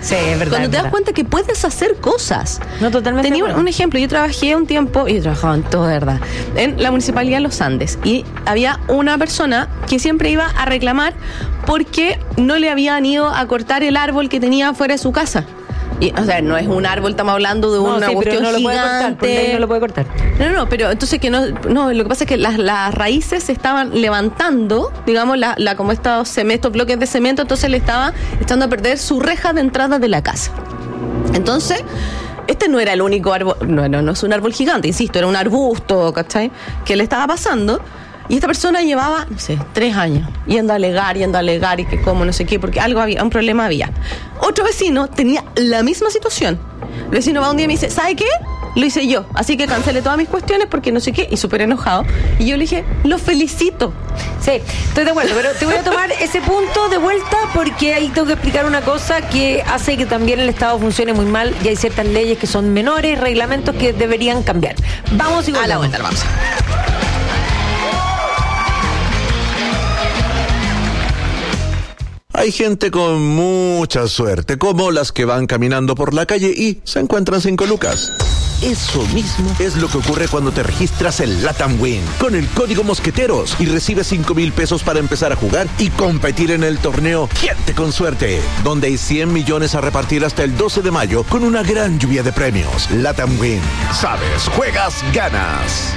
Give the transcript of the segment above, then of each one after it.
Sí, es verdad. Cuando te das cuenta que puedes hacer cosas. No, totalmente. Tenía un ejemplo. Yo trabajé un tiempo, y trabajaba en todo, de verdad, en la Municipalidad de Los Andes. Y había una persona que siempre iba a reclamar porque no le habían ido a cortar el árbol que tenía fuera de su casa. Y, o sea, no es un árbol, estamos hablando de una cuestión no lo puede cortar, gigante. no lo puede cortar. No, pero entonces que no, lo que pasa es que las raíces se estaban levantando, digamos, como estos bloques de cemento, entonces le estaba echando a perder su reja de entrada de la casa. Entonces, este no era el único árbol, no es un árbol gigante, insisto, era un arbusto, ¿cachai? Que le estaba pasando. Y esta persona llevaba, 3 años, yendo a alegar, y que como, no sé qué, porque algo había, un problema había. Otro vecino tenía la misma situación. El vecino va un día y me dice, ¿sabe qué? Lo hice yo, así que cancelé todas mis cuestiones porque no sé qué, y súper enojado. Y yo le dije, lo felicito. Sí, estoy de acuerdo, pero te voy a tomar ese punto de vuelta porque ahí tengo que explicar una cosa que hace que también el Estado funcione muy mal y hay ciertas leyes que son menores, reglamentos que deberían cambiar. Vamos igual. A la vuelta, vamos. Hay gente con mucha suerte, como las que van caminando por la calle y se encuentran 5 lucas. Eso mismo es lo que ocurre cuando te registras en LATAM Win con el código Mosqueteros y recibes 5,000 pesos para empezar a jugar y competir en el torneo Gente con Suerte, donde hay 100 millones a repartir hasta el 12 de mayo con una gran lluvia de premios. LATAM Win. Sabes, juegas, ganas.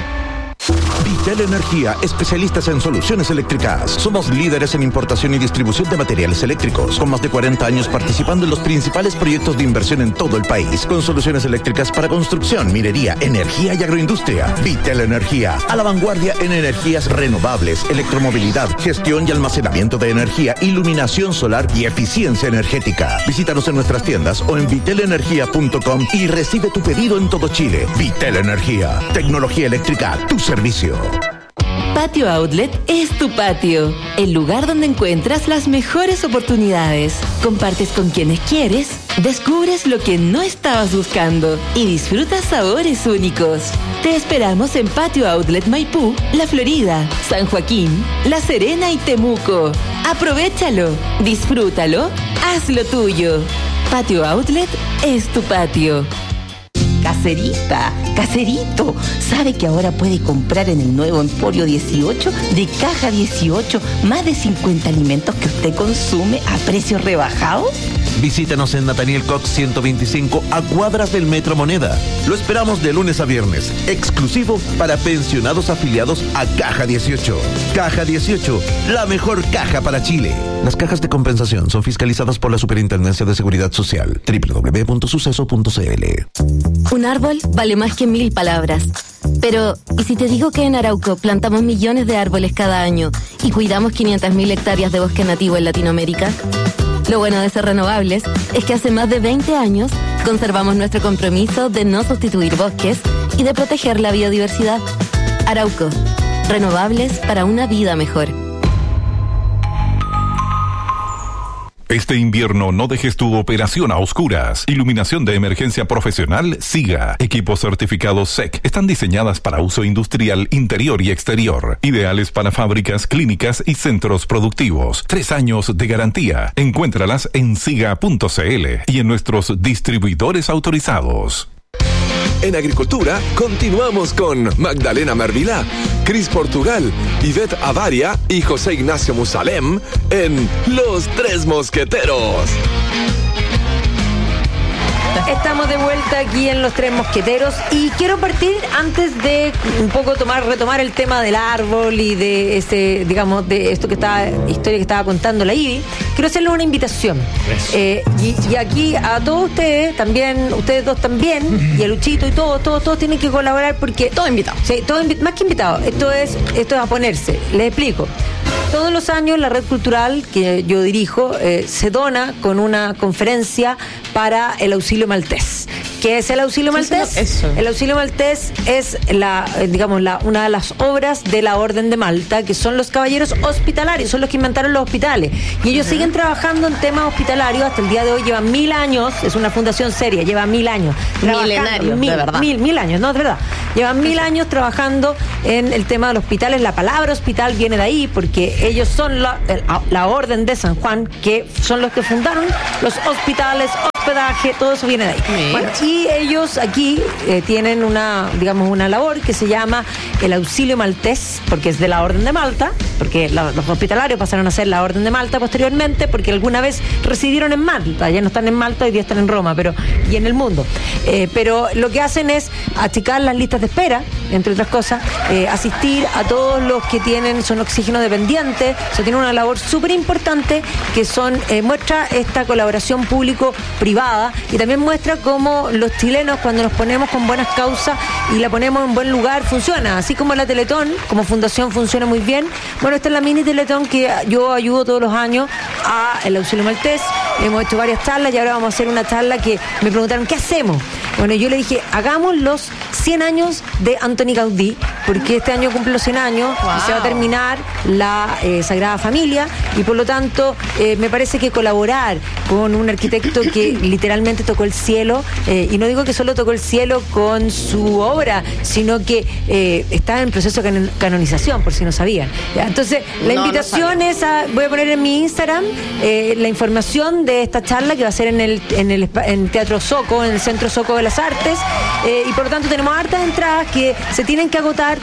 Vitel Energía, especialistas en soluciones eléctricas. Somos líderes en importación y distribución de materiales eléctricos, con más de 40 años participando en los principales proyectos de inversión en todo el país, con soluciones eléctricas para construcción, minería, energía y agroindustria. Vitel Energía, a la vanguardia en energías renovables, electromovilidad, gestión y almacenamiento de energía, iluminación solar y eficiencia energética. Visítanos en nuestras tiendas o en vitelenergia.com y recibe tu pedido en todo Chile. Vitel Energía, tecnología eléctrica, tu servicio. Patio Outlet es tu patio, el lugar donde encuentras las mejores oportunidades. Compartes con quienes quieres, descubres lo que no estabas buscando y disfrutas sabores únicos. Te esperamos en Patio Outlet Maipú, La Florida, San Joaquín, La Serena y Temuco. Aprovéchalo, disfrútalo, hazlo tuyo. Patio Outlet es tu patio. Caserita, caserito, ¿sabe que ahora puede comprar en el nuevo Emporio 18 de Caja 18 más de 50 alimentos que usted consume a precios rebajados? Visítanos en Nathaniel Cox 125 a cuadras del Metro Moneda. Lo esperamos de lunes a viernes, exclusivo para pensionados afiliados a Caja 18. Caja 18, la mejor caja para Chile. Las cajas de compensación son fiscalizadas por la Superintendencia de Seguridad Social. www.suceso.cl. Un árbol vale más que 1000 palabras. Pero, ¿y si te digo que en Arauco plantamos millones de árboles cada año y cuidamos 500.000 hectáreas de bosque nativo en Latinoamérica? Lo bueno de ser renovables es que hace más de 20 años conservamos nuestro compromiso de no sustituir bosques y de proteger la biodiversidad. Arauco, renovables para una vida mejor. Este invierno no dejes tu operación a oscuras. Iluminación de emergencia profesional SIGA. Equipos certificados SEC. Están diseñadas para uso industrial interior y exterior. Ideales para fábricas, clínicas y centros productivos. 3 años de garantía. Encuéntralas en siga.cl y en nuestros distribuidores autorizados. En Agricultura, continuamos con Magdalena Mervilá, Cris Portugal, Ivette Avaria y José Ignacio Musalem en Los Tres Mosqueteros. Estamos de vuelta aquí en Los Tres Mosqueteros y quiero partir antes de un poco retomar el tema del árbol y de ese, digamos, de esto historia que estaba contando la Ivy. Quiero hacerle una invitación. Y aquí a todos ustedes también, ustedes dos también, y a Luchito y todos tienen que colaborar porque todo invitado. Sí, más que invitado. Esto es a ponerse. Les explico. Todos los años la Red Cultural que yo dirijo se dona con una conferencia para el auxilio maltés. ¿Qué es el auxilio maltés? Eso. El auxilio maltés es una de las obras de la Orden de Malta, que son los caballeros hospitalarios, son los que inventaron los hospitales. Y ellos siguen trabajando en temas hospitalarios hasta el día de hoy. Llevan 1000 años, es una fundación seria, lleva 1000 años. Milenario, de verdad. 1000 años, no, de verdad. Llevan 1000 años trabajando en el tema de los hospitales. La palabra hospital viene de ahí porque ellos son la Orden de San Juan, que son los que fundaron los hospitales hospedaje, todo eso viene de ahí. Sí. Bueno, y ellos aquí tienen una labor que se llama el auxilio maltés, porque es de la Orden de Malta, porque los hospitalarios pasaron a ser la Orden de Malta posteriormente, porque alguna vez residieron en Malta, ya no están en Malta, hoy día están en Roma, y en el mundo. Pero lo que hacen es achicar las listas de espera, entre otras cosas, asistir a todos los que son oxígeno dependientes. Eso tiene una labor súper importante que muestra esta colaboración público-privada, y también muestra cómo los chilenos, cuando nos ponemos con buenas causas y la ponemos en buen lugar, funciona. Así como la Teletón, como fundación, funciona muy bien. Bueno, esta es la mini Teletón que yo ayudo todos los años a el auxilio maltés. Hemos hecho varias charlas y ahora vamos a hacer una charla que me preguntaron, ¿qué hacemos? Bueno, yo le dije, hagamos los 100 años de Antoni Gaudí, porque este año cumple los 100 años y se va a terminar la Sagrada Familia, y por lo tanto me parece que colaborar con un arquitecto que literalmente tocó el cielo, y no digo que solo tocó el cielo con su obra, sino que está en proceso de canonización, por si no sabían. ¿Ya? Entonces, la invitación es voy a poner en mi Instagram la información de esta charla que va a ser en Teatro Soco, en el Centro Soco de las Artes, y por lo tanto tenemos hartas entradas que se tienen que agotar.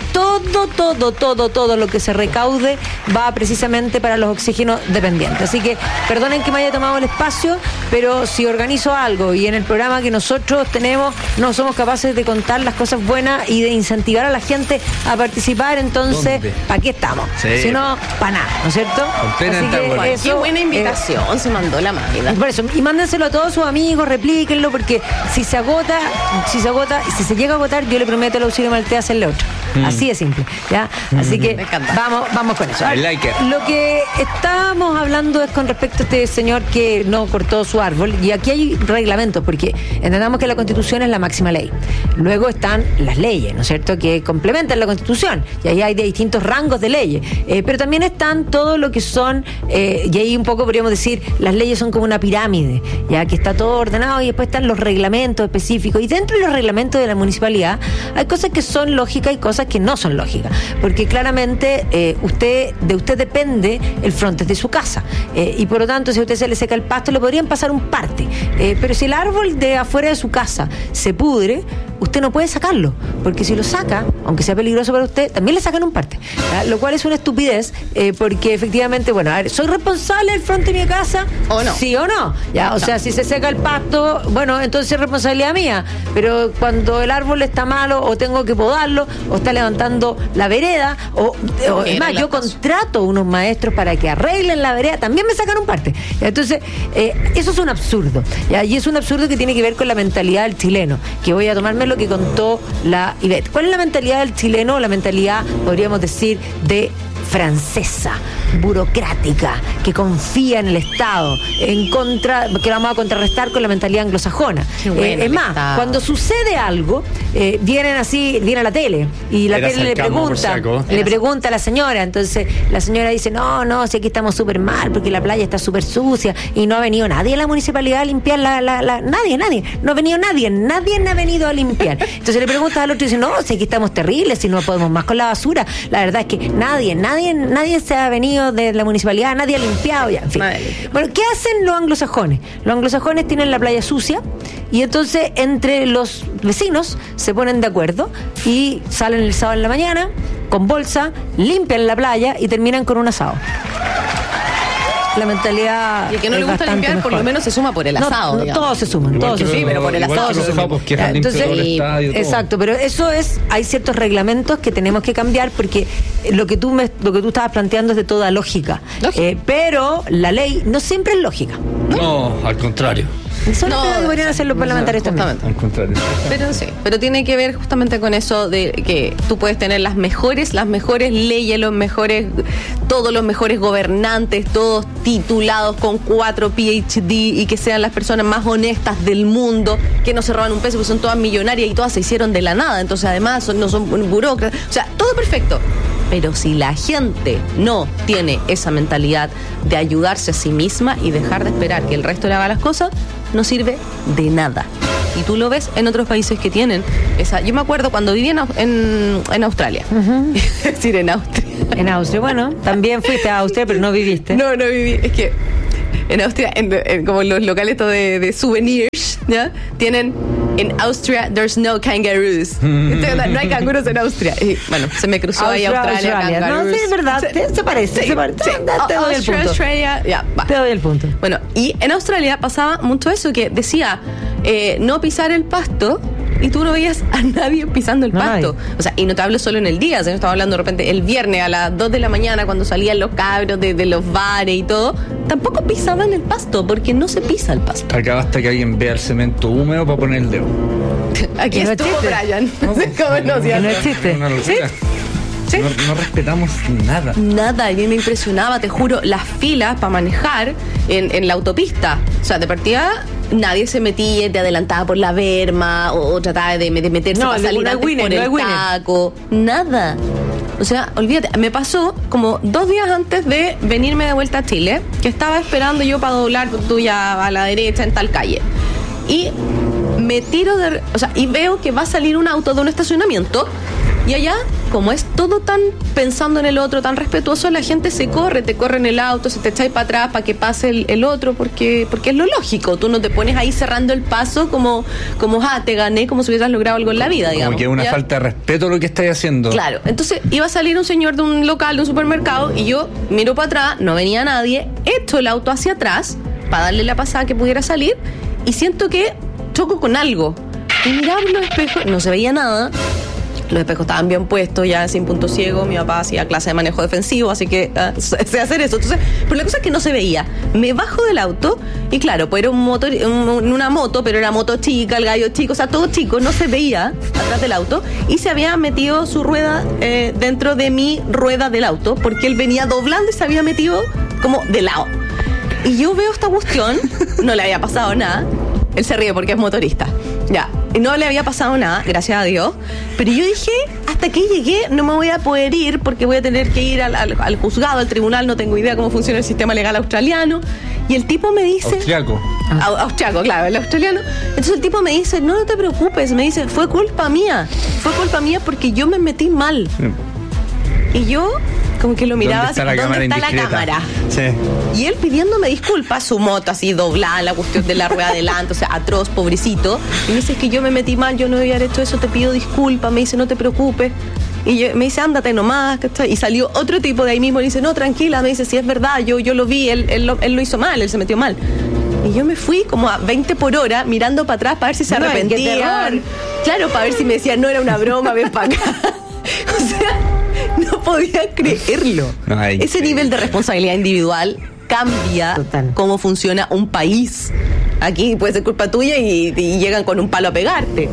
Todo lo que se recaude va precisamente para los oxígenos dependientes. Así que perdonen que me haya tomado el espacio, pero si organizo algo y en el programa que nosotros tenemos no somos capaces de contar las cosas buenas y de incentivar a la gente a participar, entonces ¿para qué estamos? Sí. Si no, para nada, ¿no es cierto? Completamente de acuerdo. Qué buena invitación se mandó la máquina. Por eso, y mándenselo a todos sus amigos, replíquenlo, porque si se agota, y si se llega a agotar, yo le prometo al auxilio maltés hacerle otro. Así de simple, ¿ya? Así que vamos con eso. I like it. Lo que estábamos hablando es con respecto a este señor que no cortó su árbol, y aquí hay reglamentos, porque entendamos que la Constitución es la máxima ley. Luego están las leyes, ¿no es cierto?, que complementan la Constitución, y ahí hay de distintos rangos de leyes, pero también están todo lo que son, y ahí un poco podríamos decir, las leyes son como una pirámide, ya que está todo ordenado, y después están los reglamentos específicos, y dentro de los reglamentos de la municipalidad hay cosas que son lógicas y cosas que no son lógicas, porque claramente de usted depende el frontis de su casa, y por lo tanto, si a usted se le seca el pasto, le podrían pasar un parte, pero si el árbol de afuera de su casa se pudre, usted no puede sacarlo, porque si lo saca, aunque sea peligroso para usted, también le sacan un parte, ¿ya? Lo cual es una estupidez, porque efectivamente, bueno, a ver, ¿soy responsable del frente de mi casa? ¿O no? ¿Sí o no? ¿Ya? O sea, si se seca el pasto, bueno, entonces es responsabilidad mía, pero cuando el árbol está malo, o tengo que podarlo, o está levantando la vereda, o es más, yo contrato unos maestros para que arreglen la vereda, también me sacan un parte, ¿ya? Entonces, eso es un absurdo, ¿ya? Y es un absurdo que tiene que ver con la mentalidad del chileno, que voy a tomarme lo que contó la Ivette. ¿Cuál es la mentalidad del chileno? La mentalidad, podríamos decir, de francesa, burocrática, que confía en el Estado, que vamos a contrarrestar con la mentalidad anglosajona. Es más, Estado. Cuando sucede algo, viene a la tele, y la tele le pregunta a la señora, entonces la señora dice, no, si aquí estamos súper mal, porque la playa está súper sucia, y no ha venido nadie a la municipalidad a limpiar nadie, no ha venido nadie ha venido a limpiar. Entonces le pregunta al otro y dice, no, si aquí estamos terribles, si no podemos más con la basura. La verdad es que nadie se ha venido de la municipalidad, nadie ha limpiado, ya, en fin. Bueno, ¿qué hacen los anglosajones? Los anglosajones tienen la playa sucia, y entonces entre los vecinos se ponen de acuerdo y salen el sábado en la mañana con bolsa, limpian la playa y terminan con un asado. La mentalidad. Y el que no le gusta limpiar, mejor. por lo menos se suma por el asado. No, todos se suman, todos se suman. Sí, pero por el asado se suman. Entonces, exacto, pero eso hay ciertos reglamentos que tenemos que cambiar, porque lo que tú estabas planteando es de toda lógica. Pero la ley no siempre es lógica. No, al contrario. Eso no, que podrían hacer los parlamentarios también. Al contrario. Pero tiene que ver justamente con eso de que tú puedes tener las mejores leyes, todos los mejores gobernantes, todos titulados con 4 PhD, y que sean las personas más honestas del mundo, que no se roban un peso, porque son todas millonarias y todas se hicieron de la nada, entonces además no son burócratas, o sea, todo perfecto. Pero si la gente no tiene esa mentalidad de ayudarse a sí misma y dejar de esperar que el resto le haga las cosas, no sirve de nada. Y tú lo ves en otros países que tienen esa. Yo me acuerdo cuando vivía en Australia. Es decir, en Austria. En Austria, bueno, también fuiste a Austria, pero no viviste. No viví. Es que En Austria, como los locales estos de souvenirs, ¿ya? Tienen, en Austria, there's no kangaroos. Entonces, no hay canguros en Austria. Y, bueno, se me cruzó ahí Australia. No, sí, es verdad, se parece. Sí, se parece. sí. Te doy el punto. Australia, ya, va. Te doy el punto. Bueno, y en Australia pasaba mucho eso, que decía no pisar el pasto, y tú no veías a nadie pisando el pasto. O sea, y no te hablo solo en el día, sino estaba hablando de repente el viernes a las 2 de la mañana cuando salían los cabros de los bares y todo, tampoco pisaban el pasto, porque no se pisa el pasto. Acá basta que alguien vea el cemento húmedo para poner el dedo. Aquí no estuvo existe. Brian. No sé cómo no, Que no existe. Una locura. Sí. No respetamos nada. Nada, a mí me impresionaba, te juro, las filas para manejar en la autopista. O sea, de partida nadie se metía, te adelantaba por la berma o trataba de meterse No, para no salir hay antes winner, por no hay el winner. taco. Nada. O sea, olvídate, me pasó como 2 días antes de venirme de vuelta a Chile, que estaba esperando yo para doblar tú ya a la derecha en tal calle. Y me tiro y veo que va a salir un auto de un estacionamiento. Y allá, como es todo tan pensando en el otro, tan respetuoso, la gente te corre en el auto, se te echáis para atrás para que pase el otro, porque es lo lógico. Tú no te pones ahí cerrando el paso como te gané, como si hubieras logrado algo en la vida, digamos. Como que es una ¿ya? falta de respeto lo que estáis haciendo. Claro, entonces iba a salir un señor de un local, de un supermercado, y yo miro para atrás, no venía nadie, echo el auto hacia atrás para darle la pasada que pudiera salir, y siento que choco con algo. Y miraba en los espejos, no se veía nada. Los espejos estaban bien puestos, ya sin punto ciego. Mi papá hacía clase de manejo defensivo, así que sé hacer eso. Entonces, pero la cosa es que no se veía. Me bajo del auto y claro, pues era una moto, pero era moto chica, el gallo chico, o sea, todo chico, no se veía atrás del auto. Y se había metido su rueda dentro de mi rueda del auto, porque él venía doblando y se había metido como de lado. Y yo veo esta cuestión, no le había pasado nada. Él se ríe porque es motorista. Ya, no le había pasado nada, gracias a Dios. Pero yo dije, hasta aquí llegué, no me voy a poder ir porque voy a tener que ir al juzgado, al tribunal, no tengo idea cómo funciona el sistema legal australiano. Y el tipo me dice... Austriaco. Austriaco, claro, el australiano. Entonces el tipo me dice, no te preocupes, me dice, fue culpa mía porque yo me metí mal. Y yo... como que lo miraba así, ¿dónde está la cámara? Sí. Y él pidiéndome disculpas, su moto así doblada, la cuestión de la rueda adelante, o sea, atroz, pobrecito. Y me dice, es que yo me metí mal, yo no debía haber hecho eso, te pido disculpas. Me dice, no te preocupes. Y me dice, ándate nomás, ¿cachai? Y salió otro tipo de ahí mismo y dice, no, tranquila, me dice, si es verdad, yo lo vi, él lo hizo mal, él se metió mal. Y yo me fui como a 20 por hora mirando para atrás para ver si se arrepentían. Claro, para ver si me decían, no era una broma, ven para acá. O sea... no podía creerlo. Ese nivel de responsabilidad individual cambia cómo funciona un país. Aquí puede ser culpa tuya y llegan con un palo a pegarte.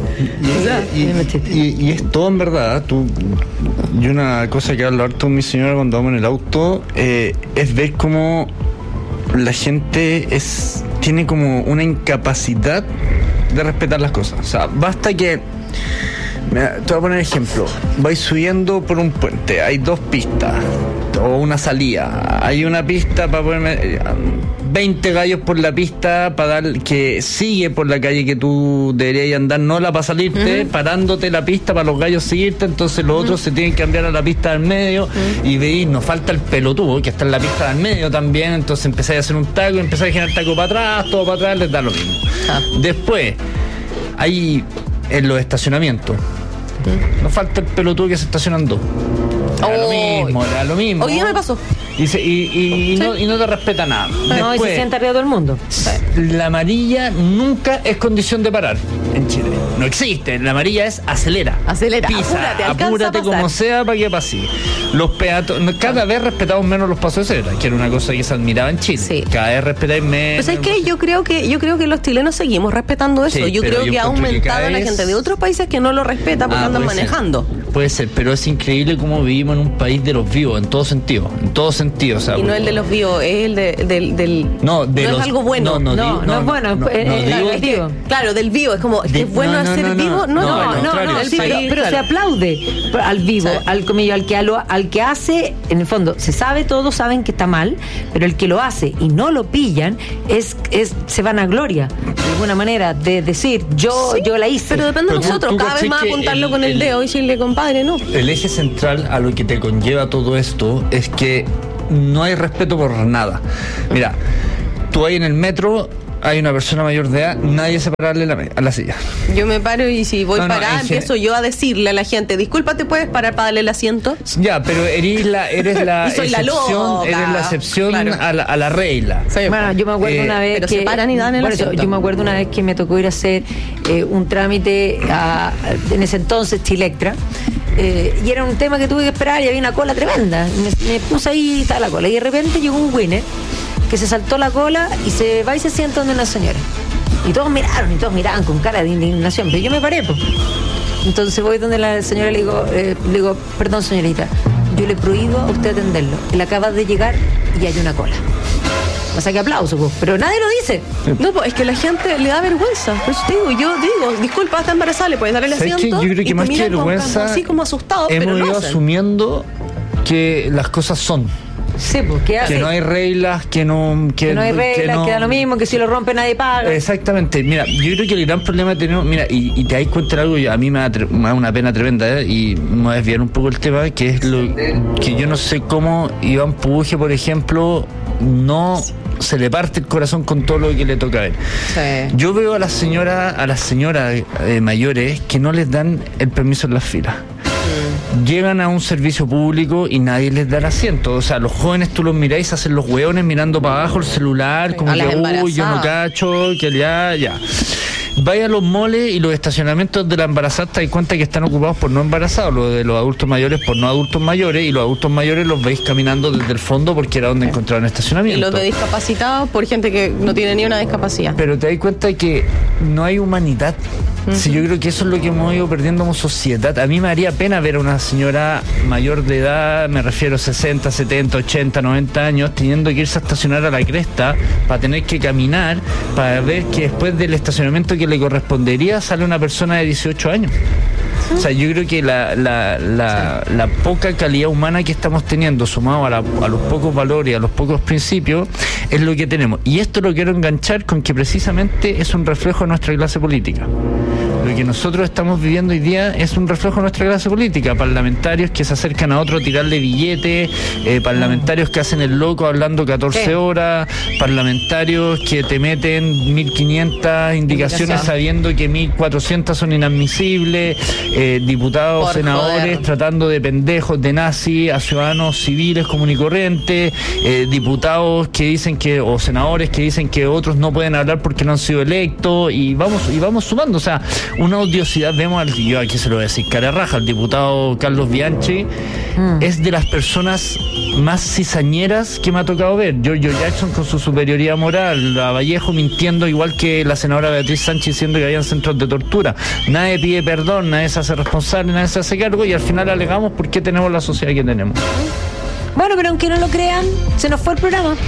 Y es todo en verdad. Y una cosa que hablo harto con mi señora cuando vamos en el auto es ver cómo la gente tiene como una incapacidad de respetar las cosas. O sea, basta que... Mira, te voy a poner ejemplo. Vais subiendo por un puente, hay 2 pistas o una salida. Hay una pista para ponerme 20 gallos por la pista para dar que sigue por la calle que tú deberías andar, no la para salirte, parándote la pista para los gallos seguirte. Entonces los otros se tienen que cambiar a la pista del medio y veis, nos falta el pelotudo que está en la pista del medio también. Entonces empezáis a hacer un taco, empezáis a generar taco para atrás, todo para atrás, les da lo mismo. Después hay en los estacionamientos. Nos falta el pelotudo que se estaciona en 2. Era lo mismo. Hoy día me pasó. Y no te respeta nada. No, y se sienta arriba de todo el mundo. La amarilla nunca es condición de parar en Chile. No existe. La amarilla es acelera. Pisa, apúrate como sea para que pase. Los peatones, cada vez respetamos menos los pasos de cebra, que era una cosa que se admiraba en Chile. Sí. Cada vez respetáis menos. Pues es que yo creo que los chilenos seguimos respetando eso. Sí, yo creo que ha aumentado la gente de otros países que no lo respeta porque andan manejando. Puede ser, pero es increíble cómo vivimos en un país de los vivos, en todo sentido. O sea, y no el de los vivos, es el del no es algo bueno. No es bueno, es vivo. Claro, del vivo, es como, ¿es bueno ser vivo? No, pero se aplaude al vivo, al comillo, al que hace, en el fondo, se sabe, todos saben que está mal, pero el que lo hace y no lo pillan, se van a gloria, de alguna manera, de decir, yo la hice. Pero depende de nosotros, cada vez más apuntarlo con el dedo y decirle, compadre, no. El eje central a lo que te conlleva todo esto es que no hay respeto por nada. Mira, tú vas en el metro, hay una persona mayor de edad, nadie se para darle a la silla. Yo me paro y si voy parada, empiezo yo a decirle a la gente, disculpa, ¿te puedes parar para darle el asiento? Ya, pero eres la soy la excepción, loca. eres la excepción, Claro. a la regla. Sí. Bueno, yo me acuerdo una vez pero que se paran y dan el por eso, asiento. yo me acuerdo una vez que me tocó ir a hacer un trámite en ese entonces Chilectra, y era un tema que tuve que esperar y había una cola tremenda. Me puse ahí y estaba la cola y de repente llegó un winner que se saltó la cola y se va y se sienta donde una señora. Y todos miraban con cara de indignación, pero yo me paré, pues. Entonces voy donde la señora le digo, perdón señorita, yo le prohíbo a usted atenderlo. Él acaba de llegar y hay una cola. O sea, que aplauso, pues, pero nadie lo dice. No, pues es que la gente le da vergüenza. Por eso te digo, disculpa, está embarazada, le puedes dar el asiento. Yo creo que más que vergüenza, así como asustados, hemos pero no ido hacen. asumiendo que las cosas son. Sí, pues, ¿qué hace? Que no hay reglas, que no hay reglas, que da lo mismo, que si lo rompe nadie paga. Exactamente. Mira, yo creo que el gran problema que tenemos, mira, y te das cuenta de algo, a mí me da una pena tremenda, y me voy a desviar un poco el tema, que es lo que yo no sé cómo Iván Puje, por ejemplo, no se le parte el corazón con todo lo que le toca ver. Sí. Yo veo a las señoras mayores que no les dan el permiso en las filas. Llegan a un servicio público y nadie les da el asiento. O sea, los jóvenes tú los miráis, hacen los hueones mirando para abajo el celular, como A las que, uy, yo no embarazadas. cacho, que ya. Vaya a los moles y los estacionamientos de la embarazada, te das cuenta que están ocupados por no embarazados, los de los adultos mayores por no adultos mayores, y los adultos mayores los veis caminando desde el fondo porque era donde encontraron Y estacionamiento. los de discapacitados por gente que no tiene ni una discapacidad. Pero te das cuenta que no hay humanidad. Sí, yo creo que eso es lo que hemos ido perdiendo como sociedad. A mí me haría pena ver a una señora mayor de edad, me refiero 60, 70, 80, 90 años, teniendo que irse a estacionar a la cresta para tener que caminar, para ver que después del estacionamiento que le correspondería sale una persona de 18 años. O sea, yo creo que la poca calidad humana que estamos teniendo, sumado a los pocos valores y a los pocos principios, es lo que tenemos. Y esto lo quiero enganchar con que precisamente es un reflejo de nuestra clase política. Lo que nosotros estamos viviendo hoy día es un reflejo de nuestra clase política. Parlamentarios que se acercan a otro a tirarle billetes, parlamentarios que hacen el loco hablando 14 horas, parlamentarios que te meten 1.500 indicaciones sabiendo que 1.400 son inadmisibles, diputados, Por senadores joder. tratando de pendejos, de nazis a ciudadanos civiles común y corrientes, diputados que dicen que, o senadores que dicen que otros no pueden hablar porque no han sido electos, y vamos sumando. O sea, una odiosidad. Vemos yo aquí se lo voy a decir cara raja, el diputado Carlos Bianchi es de las personas más cizañeras que me ha tocado ver. Giorgio Jackson con su superioridad moral, a Vallejo mintiendo igual que la senadora Beatriz Sánchez diciendo que habían centros de tortura. Nadie pide perdón, nadie se hace responsable, nadie se hace cargo, y al final alegamos por qué tenemos la sociedad que tenemos. Bueno, pero aunque no lo crean, se nos fue el programa.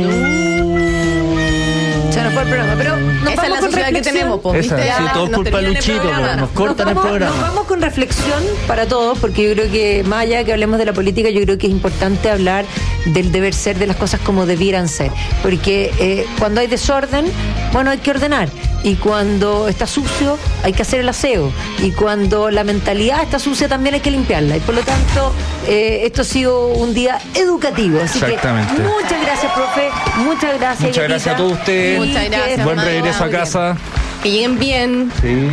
Se nos fue el programa, pero nos Esa es vamos la con sociedad que reflexión. tenemos, pues, Esa, ¿viste? sí, Ya todo es nos culpa de terminan el Luchito, programa. nos cortan el Nos programa. vamos con reflexión para todos, porque yo creo que más allá de que hablemos de la política, yo creo que es importante hablar del deber ser, de las cosas como debieran ser, porque cuando hay desorden, bueno, hay que ordenar, y cuando está sucio hay que hacer el aseo, y cuando la mentalidad está sucia también hay que limpiarla, y por lo tanto esto ha sido un día educativo, así que Exactamente. muchas gracias, profe, muchas gracias, Muchas Yelita. gracias a todos ustedes. Muchas Y que gracias, Buen Amado. regreso a casa. Que lleguen bien.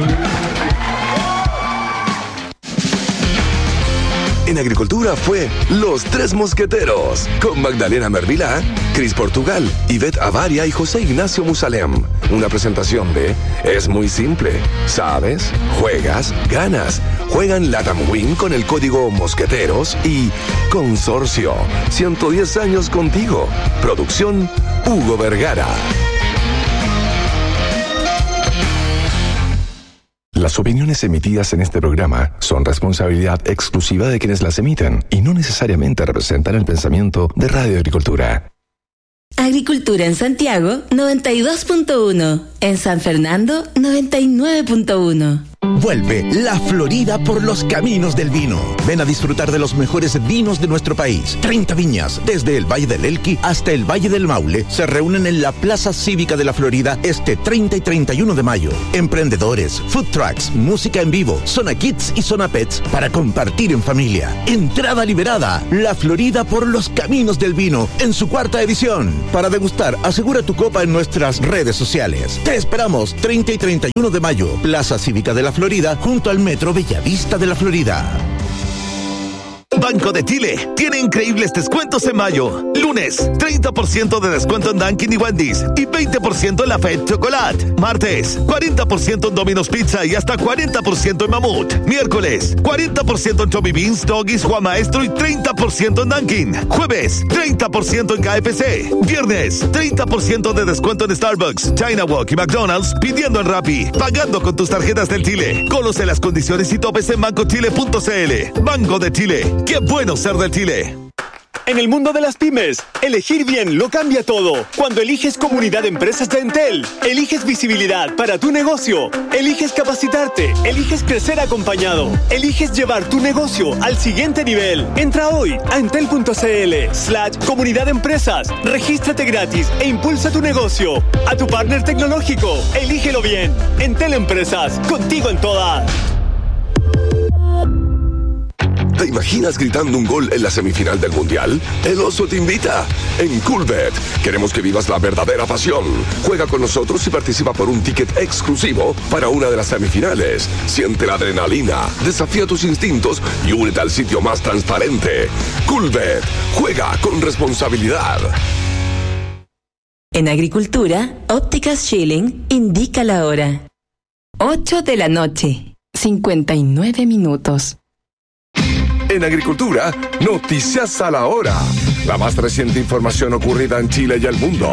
En Agricultura fue Los Tres Mosqueteros, con Magdalena Mervilá, Cris Portugal, Ivette Avaria y José Ignacio Musalem. Una presentación de Es muy simple. ¿Sabes? Juegas, ganas. Juegan Latam Win con el código Mosqueteros y Consorcio. 110 años contigo. Producción Hugo Vergara. Las opiniones emitidas en este programa son responsabilidad exclusiva de quienes las emiten y no necesariamente representan el pensamiento de Radio Agricultura. Agricultura en Santiago, 92.1. En San Fernando, 99.1. Vuelve la Florida por los caminos del vino. Ven a disfrutar de los mejores vinos de nuestro país. 30 viñas, desde el Valle del Elqui hasta el Valle del Maule, se reúnen en la Plaza Cívica de la Florida este 30 y 31 de mayo. Emprendedores, food trucks, música en vivo, zona kids y zona pets para compartir en familia. Entrada liberada. La Florida por los caminos del vino en su 4ª edición. Para degustar, asegura tu copa en nuestras redes sociales. Te esperamos 30 y 31 de mayo, Plaza Cívica de la Florida, junto al Metro Bellavista de la Florida. Banco de Chile tiene increíbles descuentos en mayo. Lunes, 30% de descuento en Dunkin' y Wendy's y 20% en la Fed Chocolate. Martes, 40% en Domino's Pizza y hasta 40% en Mamut. Miércoles, 40% en Tommy Beans, Doggies, Juan Maestro y 30% en Dunkin'. Jueves, 30% en KFC. Viernes, 30% de descuento en Starbucks, China Walk y McDonald's pidiendo en Rappi. Pagando con tus tarjetas del Chile. Conoce las condiciones y topes en bancochile.cl. Banco de Chile. ¡Qué bueno ser del Chile! En el mundo de las pymes, elegir bien lo cambia todo. Cuando eliges Comunidad de Empresas de Entel, eliges visibilidad para tu negocio, eliges capacitarte, eliges crecer acompañado, eliges llevar tu negocio al siguiente nivel. Entra hoy a entel.cl/comunidad de empresas, regístrate gratis e impulsa tu negocio. A tu partner tecnológico, elígelo bien. Entel Empresas, contigo en todas. ¿Te imaginas gritando un gol en la semifinal del Mundial? El Oso te invita. En Coolbet queremos que vivas la verdadera pasión. Juega con nosotros y participa por un ticket exclusivo para una de las semifinales. Siente la adrenalina, desafía tus instintos y únete al sitio más transparente. Coolbet. Juega con responsabilidad. En Agricultura, Ópticas Schilling indica la hora. 8 de la noche, 59 minutos. En Agricultura, noticias a la hora. La más reciente información ocurrida en Chile y el mundo.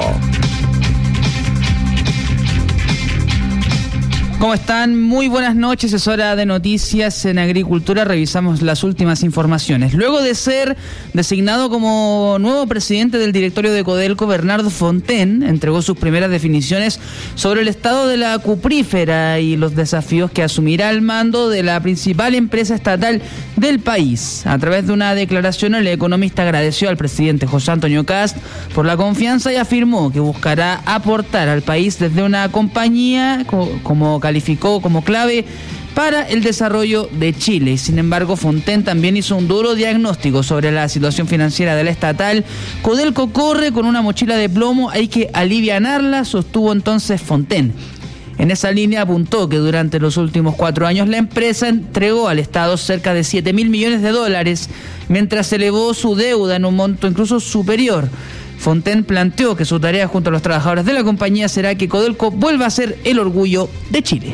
¿Cómo están? Muy buenas noches, es hora de noticias en Agricultura. Revisamos las últimas informaciones. Luego de ser designado como nuevo presidente del directorio de Codelco, Bernardo Fontaine entregó sus primeras definiciones sobre el estado de la cuprífera y los desafíos que asumirá al mando de la principal empresa estatal del país. A través de una declaración, el economista agradeció al presidente José Antonio Kast por la confianza y afirmó que buscará aportar al país desde una compañía como calificó como clave para el desarrollo de Chile. Sin embargo, Fontaine también hizo un duro diagnóstico sobre la situación financiera de la estatal. Codelco corre con una mochila de plomo, hay que alivianarla, sostuvo entonces Fontaine. En esa línea apuntó que durante los últimos 4 años la empresa entregó al Estado cerca de $7.000 millones, mientras elevó su deuda en un monto incluso superior. Fontaine planteó que su tarea junto a los trabajadores de la compañía será que Codelco vuelva a ser el orgullo de Chile.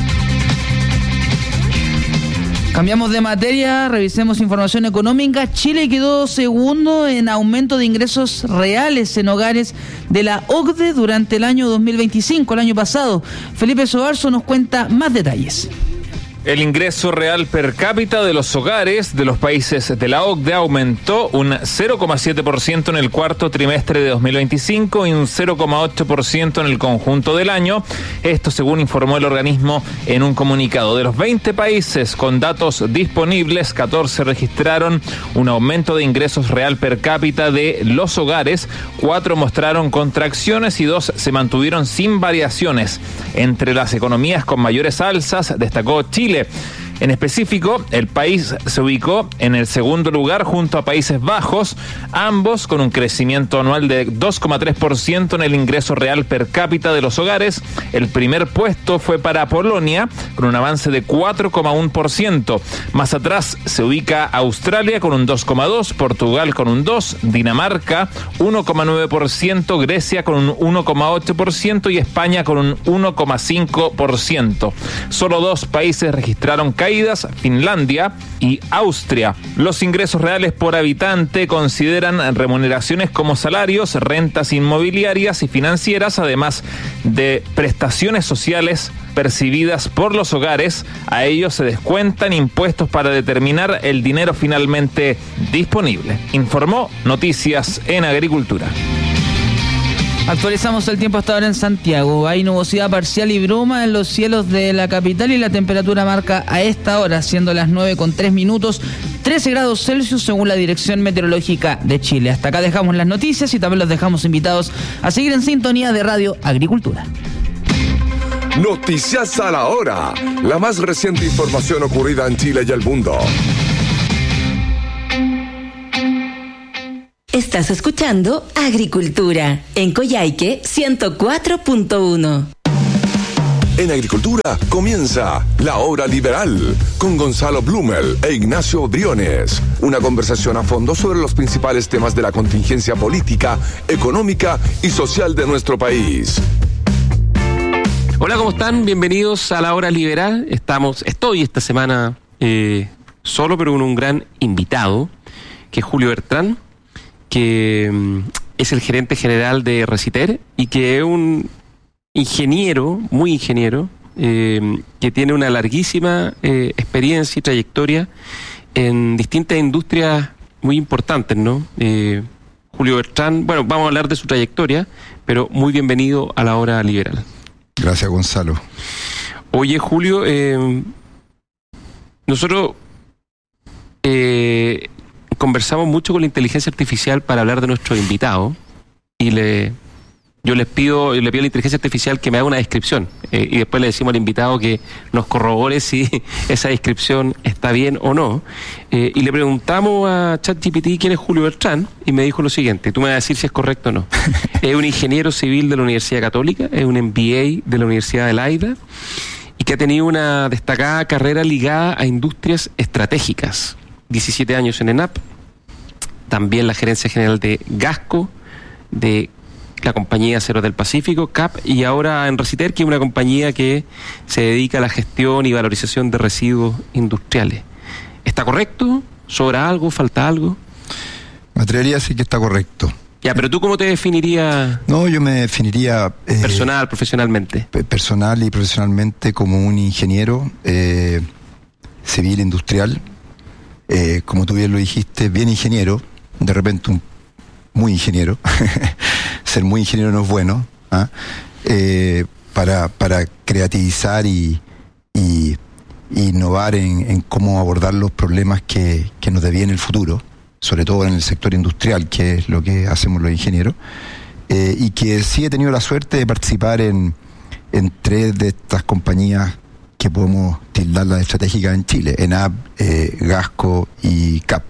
Cambiamos de materia, revisemos información económica. Chile quedó segundo en aumento de ingresos reales en hogares de la OCDE durante el año 2025, el año pasado. Felipe Sobarzo nos cuenta más detalles. El ingreso real per cápita de los hogares de los países de la OCDE aumentó un 0,7% en el cuarto trimestre de 2025 y un 0,8% en el conjunto del año. Esto según informó el organismo en un comunicado. De los 20 países con datos disponibles, 14 registraron un aumento de ingresos real per cápita de los hogares, 4 mostraron contracciones y 2 se mantuvieron sin variaciones. Entre las economías con mayores alzas destacó Chile. En específico, el país se ubicó en el segundo lugar junto a Países Bajos, ambos con un crecimiento anual de 2,3% en el ingreso real per cápita de los hogares. El primer puesto fue para Polonia, con un avance de 4,1%. Más atrás se ubica Australia con un 2,2%, Portugal con un 2%, Dinamarca 1,9%, Grecia con un 1,8% y España con un 1,5%. Solo 2 países registraron caídas, Finlandia y Austria. Los ingresos reales por habitante consideran remuneraciones como salarios, rentas inmobiliarias y financieras, además de prestaciones sociales percibidas por los hogares. A ellos se descuentan impuestos para determinar el dinero finalmente disponible. Informó Noticias en Agricultura. Actualizamos el tiempo hasta ahora en Santiago. Hay nubosidad parcial y bruma en los cielos de la capital y la temperatura marca a esta hora, siendo las 9:03, 13 grados Celsius según la Dirección Meteorológica de Chile. Hasta acá dejamos las noticias y también los dejamos invitados a seguir en sintonía de Radio Agricultura. Noticias a la hora. La más reciente información ocurrida en Chile y el mundo. Estás escuchando Agricultura en Coyhaique 104.1. En Agricultura comienza La Hora Liberal con Gonzalo Blumel e Ignacio Briones. Una conversación a fondo sobre los principales temas de la contingencia política, económica y social de nuestro país. Hola, ¿cómo están? Bienvenidos a La Hora Liberal. Estoy esta semana solo, pero con un gran invitado, que es Julio Bertrán, que es el gerente general de Reciter y que es un ingeniero, muy ingeniero, que tiene una larguísima experiencia y trayectoria en distintas industrias muy importantes, ¿no? Julio Bertrán, bueno, vamos a hablar de su trayectoria, pero muy bienvenido a La Hora Liberal. Gracias, Gonzalo. Oye, Julio, nosotros conversamos mucho con la inteligencia artificial para hablar de nuestro invitado y yo le pido a la inteligencia artificial que me haga una descripción y después le decimos al invitado que nos corrobore si esa descripción está bien o no. Y le preguntamos a ChatGPT quién es Julio Bertrán y me dijo lo siguiente, tú me vas a decir si es correcto o no. Es un ingeniero civil de la Universidad Católica, es un MBA de la Universidad de Leida y que ha tenido una destacada carrera ligada a industrias estratégicas. 17 años en ENAP, también la gerencia general de Gasco, de la compañía Aceros del Pacífico, CAP, y ahora en Reciter, que es una compañía que se dedica a la gestión y valorización de residuos industriales. ¿Está correcto? ¿Sobra algo? ¿Falta algo? Me atrevería a decir que está correcto. Ya, pero ¿tú cómo te definirías? No, yo me definiría... profesionalmente. Personal y profesionalmente como un ingeniero civil industrial. Como tú bien lo dijiste, bien ingeniero, de repente muy ingeniero. Ser muy ingeniero no es bueno, ¿ah? Para creativizar y innovar en cómo abordar los problemas que nos deviene el futuro, sobre todo en el sector industrial, que es lo que hacemos los ingenieros, y que sí he tenido la suerte de participar en 3 de estas compañías que podemos tildar las estratégicas en Chile, ENAP, Gasco y CAP.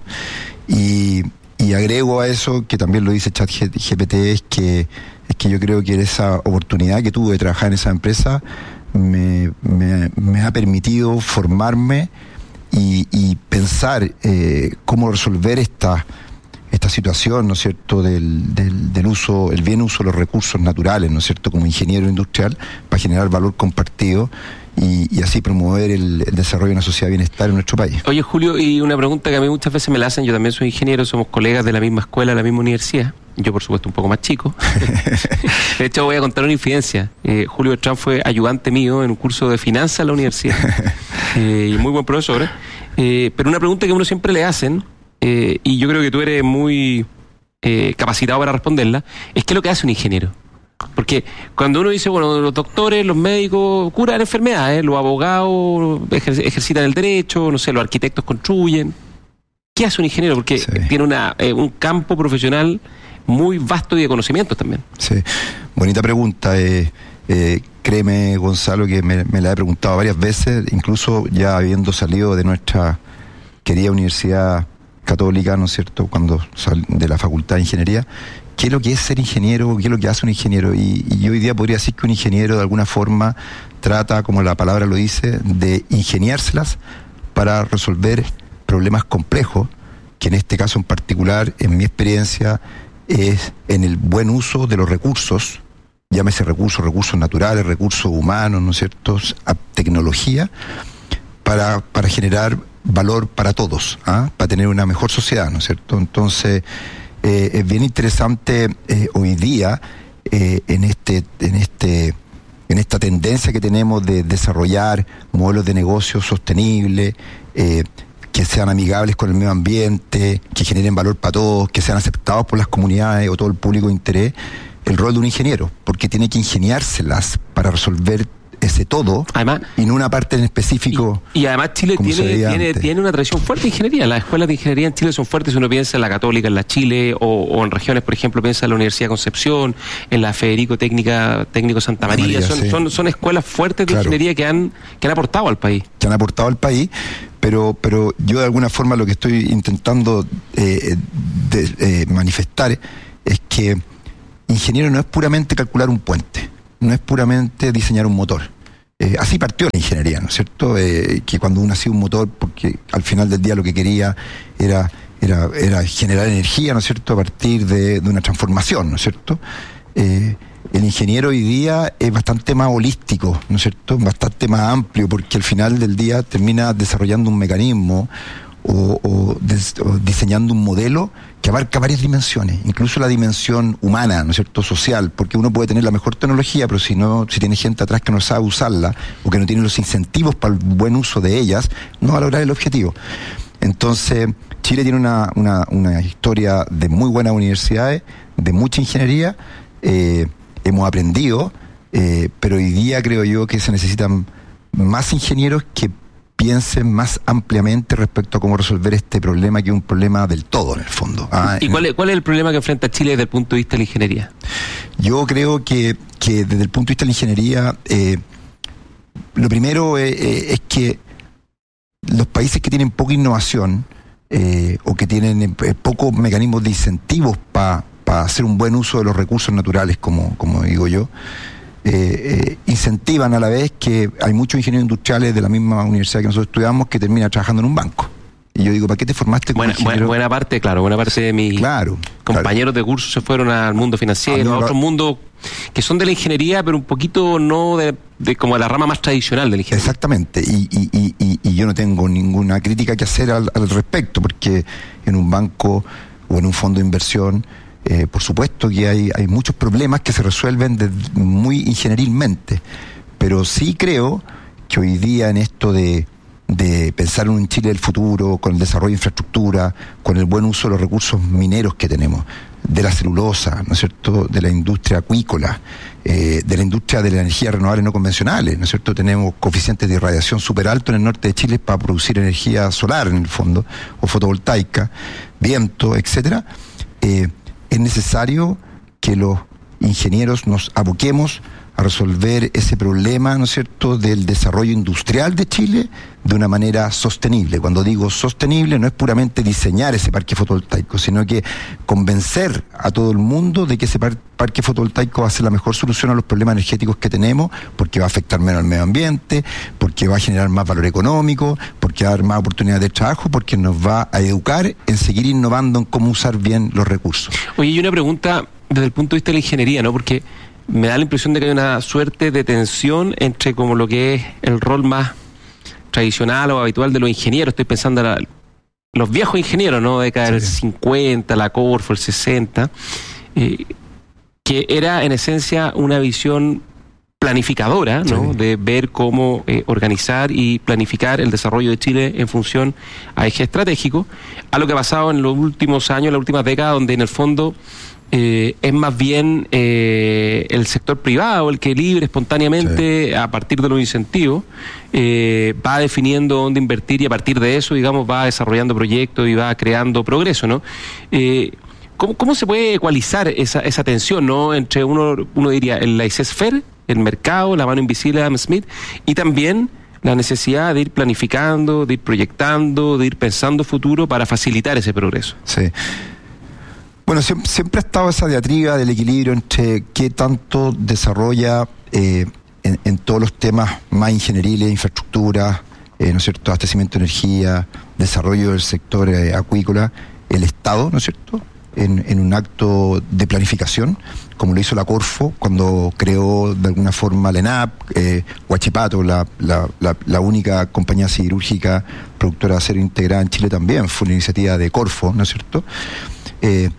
Y agrego a eso, que también lo dice ChatGPT, es que yo creo que esa oportunidad que tuve de trabajar en esa empresa me ha permitido formarme y pensar cómo resolver esta situación, ¿no es cierto?, del uso, el bien uso de los recursos naturales, ¿no es cierto?, como ingeniero industrial, para generar valor compartido y así promover el desarrollo de una sociedad de bienestar en nuestro país. Oye, Julio, y una pregunta que a mí muchas veces me la hacen, yo también soy ingeniero, somos colegas de la misma escuela, de la misma universidad, yo por supuesto un poco más chico. De hecho voy a contar una infidencia. Julio Bertrán fue ayudante mío en un curso de finanzas en la universidad, y muy buen profesor, pero una pregunta que a uno siempre le hacen, y yo creo que tú eres muy capacitado para responderla, es ¿qué es lo que hace un ingeniero? Porque cuando uno dice, bueno, los doctores, los médicos curan enfermedades, los abogados ejercitan el derecho, no sé, los arquitectos construyen. ¿Qué hace un ingeniero? Porque tiene un campo profesional muy vasto y de conocimientos también. Sí, bonita pregunta. Créeme, Gonzalo, que me la he preguntado varias veces, incluso ya habiendo salido de nuestra querida Universidad Católica, ¿no es cierto?, cuando de la Facultad de Ingeniería. ¿Qué es lo que es ser ingeniero? ¿Qué es lo que hace un ingeniero? Y yo hoy día podría decir que un ingeniero de alguna forma trata, como la palabra lo dice, de ingeniárselas para resolver problemas complejos, que en este caso en particular, en mi experiencia, es en el buen uso de los recursos, llámese recursos naturales, recursos humanos, ¿no es cierto?, tecnología, para generar valor para todos, para tener una mejor sociedad, ¿no es cierto? Entonces, es bien interesante hoy día en esta tendencia que tenemos de desarrollar modelos de negocio sostenibles, que sean amigables con el medio ambiente, que generen valor para todos, que sean aceptados por las comunidades o todo el público de interés. el rol de un ingeniero, porque tiene que ingeniárselas para resolver ese todo, además, y no una parte en específico. Y además Chile tiene una tradición fuerte de ingeniería. Las escuelas de ingeniería en Chile son fuertes. Si uno piensa en la Católica, en la Chile, o en regiones, por ejemplo, piensa en la Universidad de Concepción, en la Federico Técnico Santa María. Son escuelas fuertes de ingeniería que han aportado al país. Que han aportado al país, pero yo de alguna forma lo que estoy intentando manifestar es que ingeniero no es puramente calcular un puente, no es puramente diseñar un motor. Así partió la ingeniería, ¿no es cierto? Que cuando uno hacía un motor, porque al final del día lo que quería era generar energía, ¿no es cierto?, a partir de una transformación, ¿no es cierto? El ingeniero hoy día es bastante más holístico, ¿no es cierto?, bastante más amplio, porque al final del día termina desarrollando un mecanismo o diseñando un modelo que abarca varias dimensiones, incluso la dimensión humana, ¿no es cierto?, social, porque uno puede tener la mejor tecnología, pero si tiene gente atrás que no sabe usarla o que no tiene los incentivos para el buen uso de ellas, no va a lograr el objetivo. Entonces, Chile tiene una historia de muy buenas universidades, de mucha ingeniería, hemos aprendido, pero hoy día creo yo que se necesitan más ingenieros que piensen más ampliamente respecto a cómo resolver este problema, que es un problema del todo en el fondo. ¿Y cuál es el problema que enfrenta Chile desde el punto de vista de la ingeniería? Yo creo que desde el punto de vista de la ingeniería, lo primero es que los países que tienen poca innovación o que tienen pocos mecanismos de incentivos para hacer un buen uso de los recursos naturales, como digo yo, incentivan a la vez que hay muchos ingenieros industriales de la misma universidad que nosotros estudiamos que terminan trabajando en un banco. Y yo digo, ¿para qué te formaste como ingeniero? Buena parte de mis compañeros de curso se fueron al mundo financiero, a otros mundos que son de la ingeniería, pero un poquito no de como la rama más tradicional de la ingeniería. Exactamente, y yo no tengo ninguna crítica que hacer al respecto, porque en un banco o en un fondo de inversión, por supuesto que hay muchos problemas que se resuelven muy ingenierilmente, pero sí creo que hoy día en esto de pensar en un Chile del futuro, con el desarrollo de infraestructura, con el buen uso de los recursos mineros que tenemos, de la celulosa, ¿no es cierto?, de la industria acuícola, de la industria de la energía renovable no convencionales, ¿no es cierto?, tenemos coeficientes de irradiación súper altos en el norte de Chile para producir energía solar en el fondo, o fotovoltaica, viento, etcétera. Es necesario que los ingenieros nos aboquemos a resolver ese problema, ¿no es cierto?, del desarrollo industrial de Chile de una manera sostenible. Cuando digo sostenible, no es puramente diseñar ese parque fotovoltaico, sino que convencer a todo el mundo de que ese parque fotovoltaico va a ser la mejor solución a los problemas energéticos que tenemos, porque va a afectar menos al medio ambiente, porque va a generar más valor económico, porque va a dar más oportunidades de trabajo, porque nos va a educar en seguir innovando en cómo usar bien los recursos. Oye, y una pregunta desde el punto de vista de la ingeniería, ¿no? Porque me da la impresión de que hay una suerte de tensión entre como lo que es el rol más tradicional o habitual de los ingenieros. Estoy pensando en los viejos ingenieros, ¿no? De década del 50, la Corfo, el 60, que era en esencia una visión planificadora, ¿no? De ver cómo organizar y planificar el desarrollo de Chile en función a eje estratégico, a lo que ha pasado en los últimos años, las últimas décadas, donde en el fondo es más bien el sector privado el que libre, espontáneamente, a partir de los incentivos, va definiendo dónde invertir, y a partir de eso, digamos, va desarrollando proyectos y va creando progreso, ¿no? ¿Cómo se puede ecualizar esa tensión, ¿no?, entre uno diría el laissez-faire, el mercado, la mano invisible de Adam Smith, y también la necesidad de ir planificando, de ir proyectando, de ir pensando futuro para facilitar ese progreso? Sí. Bueno, siempre ha estado esa diatriba del equilibrio entre qué tanto desarrolla en todos los temas más ingenieriles, infraestructura, ¿no es cierto?, abastecimiento de energía, desarrollo del sector acuícola, el Estado, ¿no es cierto?, en un acto de planificación, como lo hizo la Corfo cuando creó de alguna forma la ENAP, Huachipato, la única compañía siderúrgica productora de acero integrada en Chile, también fue una iniciativa de Corfo, ¿no es cierto?,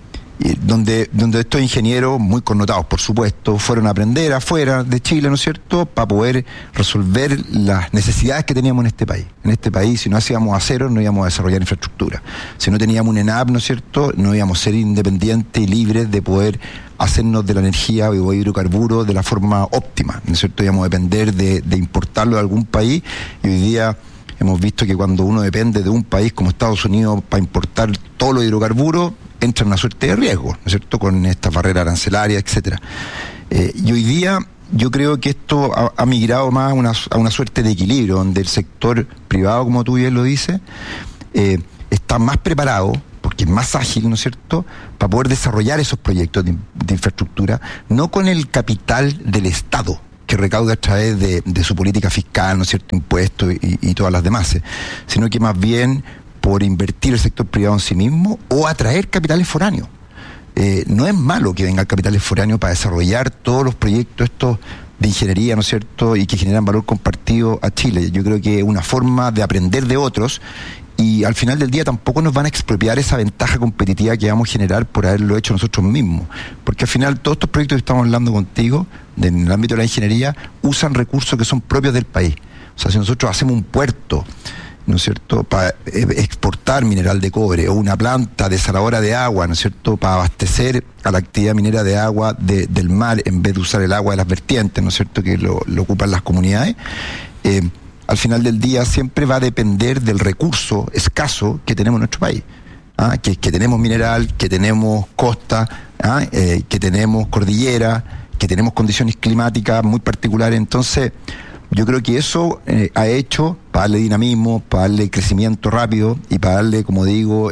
donde estos ingenieros, muy connotados por supuesto, fueron a aprender afuera de Chile, ¿no es cierto?, para poder resolver las necesidades que teníamos en este país. En este país, si no hacíamos acero, no íbamos a desarrollar infraestructura. Si no teníamos un ENAP, ¿no es cierto?, no íbamos a ser independientes y libres de poder hacernos de la energía o hidrocarburos de la forma óptima, ¿no es cierto? Íbamos a depender de importarlo de algún país, y hoy día hemos visto que cuando uno depende de un país como Estados Unidos para importar todos los hidrocarburos, entra en una suerte de riesgo, ¿no es cierto?, con estas barreras arancelarias, etcétera. Y hoy día yo creo que esto ha migrado más a una suerte de equilibrio, donde el sector privado, como tú bien lo dices, está más preparado, porque es más ágil, ¿no es cierto?, para poder desarrollar esos proyectos de infraestructura, no con el capital del Estado, que recauda a través de su política fiscal, ¿no es cierto?, impuestos y todas las demás, sino que más bien por invertir el sector privado en sí mismo o atraer capitales foráneos. No es malo que vengan capitales foráneos para desarrollar todos los proyectos estos de ingeniería, ¿no es cierto?, y que generan valor compartido a Chile. Yo creo que es una forma de aprender de otros, y al final del día tampoco nos van a expropiar esa ventaja competitiva que vamos a generar por haberlo hecho nosotros mismos, porque al final todos estos proyectos que estamos hablando contigo en el ámbito de la ingeniería usan recursos que son propios del país. O sea, si nosotros hacemos un puerto, ¿no es cierto?, para exportar mineral de cobre, o una planta desaladora de agua, ¿no es cierto?, para abastecer a la actividad minera de agua del mar, en vez de usar el agua de las vertientes, ¿no es cierto?, que lo ocupan las comunidades, al final del día siempre va a depender del recurso escaso que tenemos en nuestro país. Que tenemos mineral, que tenemos costa, que tenemos cordillera, que tenemos condiciones climáticas muy particulares. Entonces, yo creo que eso ha hecho, para darle dinamismo, para darle crecimiento rápido y para darle, como digo,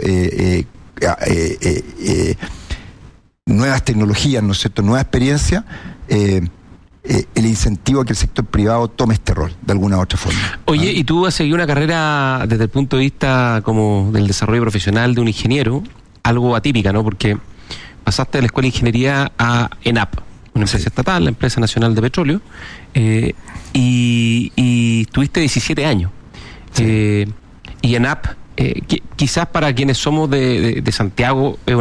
nuevas tecnologías, ¿no es cierto?, nueva experiencia, el incentivo a que el sector privado tome este rol, de alguna u otra forma. Oye, y tú has seguido una carrera desde el punto de vista como del desarrollo profesional de un ingeniero, algo atípica, ¿no?, porque pasaste de la Escuela de Ingeniería a ENAP, una empresa estatal, la Empresa Nacional de Petróleo, y tuviste 17 años. Y ENAP, quizás para quienes somos de Santiago, es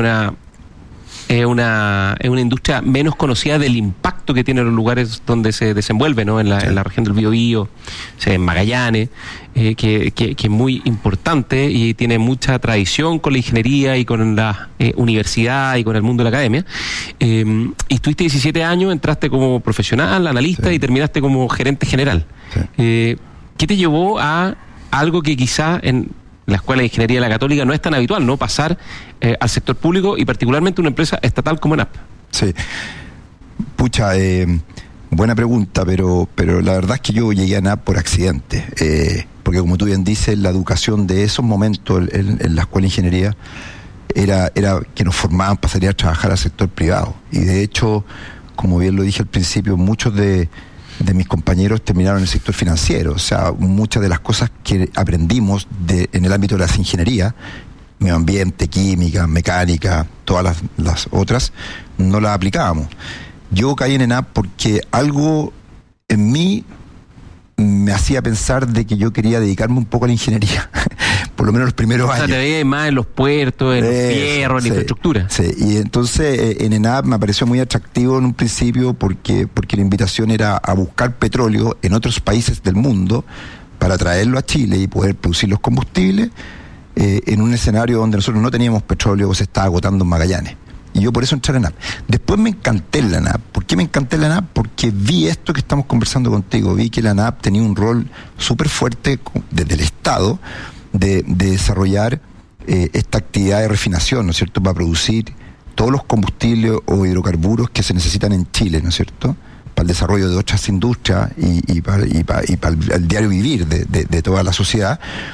una industria menos conocida del impacto que tiene en los lugares donde se desenvuelve, ¿no?, en la región del Biobío, en Magallanes, que es muy importante y tiene mucha tradición con la ingeniería y con la universidad y con el mundo de la academia. Y estuviste 17 años, entraste como profesional, analista, y terminaste como gerente general. ¿Qué te llevó a algo que quizá en la Escuela de Ingeniería de la Católica no es tan habitual, ¿no?, pasar al sector público y particularmente una empresa estatal como ENAP? Sí. Pucha, buena pregunta, pero la verdad es que yo llegué a ENAP por accidente, porque como tú bien dices, la educación de esos momentos en la Escuela de Ingeniería era que nos formaban para salir a trabajar al sector privado. Y de hecho, como bien lo dije al principio, muchos de mis compañeros terminaron en el sector financiero. O sea, muchas de las cosas que aprendimos en el ámbito de las ingenierías, medio ambiente, química, mecánica, todas las otras, no las aplicábamos. Yo caí en ENAP porque algo en mí me hacía pensar de que yo quería dedicarme un poco a la ingeniería, por lo menos los primeros años. O sea, te veías más en los puertos, en los fierros, en la infraestructura. Sí, y entonces en ENAP me pareció muy atractivo en un principio porque la invitación era a buscar petróleo en otros países del mundo para traerlo a Chile y poder producir los combustibles en un escenario donde nosotros no teníamos petróleo o se estaba agotando en Magallanes. Y yo por eso entré en la ENAP. Después me encanté en la ENAP. ¿Por qué me encanté en la ENAP? Porque vi esto que estamos conversando contigo. Vi que la ENAP tenía un rol súper fuerte desde el Estado de desarrollar esta actividad de refinación, ¿no es cierto?, para producir todos los combustibles o hidrocarburos que se necesitan en Chile, ¿no es cierto?, para el desarrollo de otras industrias y para el diario vivir de toda la sociedad,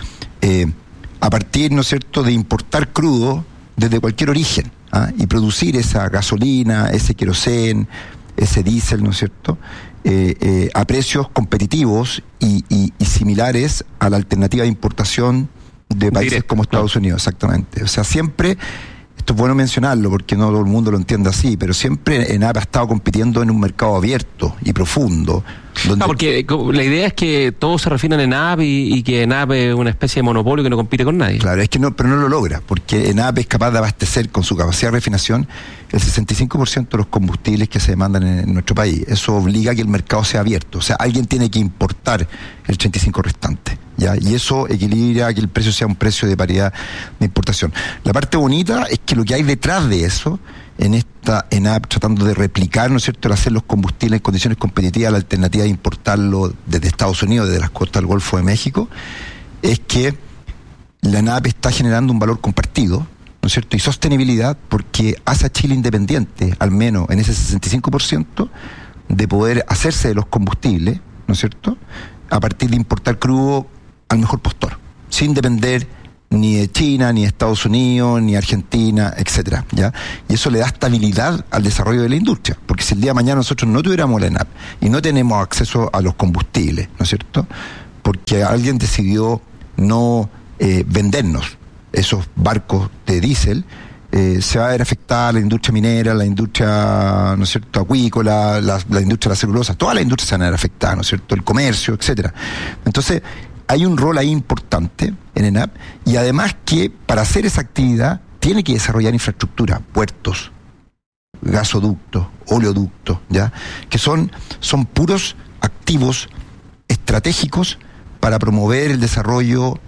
a partir, ¿no es cierto?, de importar crudo desde cualquier origen, y producir esa gasolina, ese querosén, ese diésel, ¿no es cierto?, a precios competitivos y similares a la alternativa de importación de países como Estados Unidos, exactamente. O sea, siempre esto es bueno mencionarlo porque no todo el mundo lo entiende así, pero siempre ENAP ha estado compitiendo en un mercado abierto y profundo. Porque la idea es que todos se refieren a ENAP y que ENAP es una especie de monopolio que no compite con nadie. Claro, es que no, pero no lo logra, porque ENAP es capaz de abastecer con su capacidad de refinación el 65% de los combustibles que se demandan en nuestro país. Eso obliga a que el mercado sea abierto. O sea, alguien tiene que importar el 35% restante, ¿ya? Y eso equilibra que el precio sea un precio de paridad de importación. La parte bonita es que lo que hay detrás de eso, en esta ENAP tratando de replicar, ¿no es cierto?, el hacer los combustibles en condiciones competitivas, la alternativa de importarlo desde Estados Unidos, desde las costas del Golfo de México, es que la ENAP está generando un valor compartido, ¿no es cierto?, y sostenibilidad, porque hace a Chile independiente, al menos en ese 65%, de poder hacerse de los combustibles, ¿no es cierto?, a partir de importar crudo al mejor postor, sin depender ni de China, ni de Estados Unidos, ni Argentina, etcétera, ¿ya? Y eso le da estabilidad al desarrollo de la industria, porque si el día de mañana nosotros no tuviéramos la ENAP y no tenemos acceso a los combustibles, ¿no es cierto?, porque alguien decidió no vendernos esos barcos de diésel, se va a ver afectada la industria minera, la industria, ¿no es cierto?, acuícola, la industria de la celulosa, toda la industria se van a ver afectada, ¿no es cierto?, el comercio, etcétera. Entonces, hay un rol ahí importante en ENAP, y además que para hacer esa actividad tiene que desarrollar infraestructura, puertos, gasoductos, oleoductos, ¿ya?, que son puros activos estratégicos para promover el desarrollo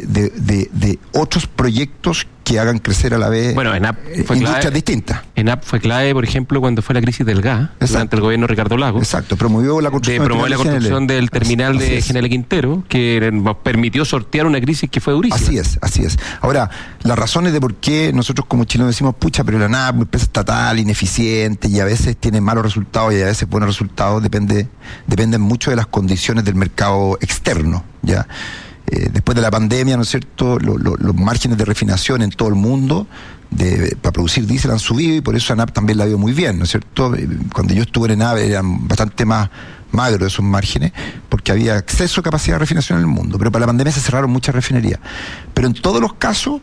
de otros proyectos que hagan crecer a la vez ENAP fue industrias clave, distintas. ENAP fue clave, por ejemplo, cuando fue la crisis del gas, durante el gobierno de Ricardo Lagos. Exacto, promovió la construcción del terminal de General Quintero, que nos permitió sortear una crisis que fue durísima. Así es. Ahora, las razones de por qué nosotros como chilenos decimos, pucha, pero la ENAP, una empresa estatal, ineficiente, y a veces tiene malos resultados y a veces buenos resultados, dependen mucho de las condiciones del mercado externo, ¿ya? Después de la pandemia, ¿no es cierto?, los márgenes de refinación en todo el mundo para producir diésel han subido, y por eso ENAP también la vio muy bien, ¿no es cierto? Cuando yo estuve en ENAP eran bastante más magros esos márgenes, porque había acceso a capacidad de refinación en el mundo, pero para la pandemia se cerraron muchas refinerías. Pero en todos los casos,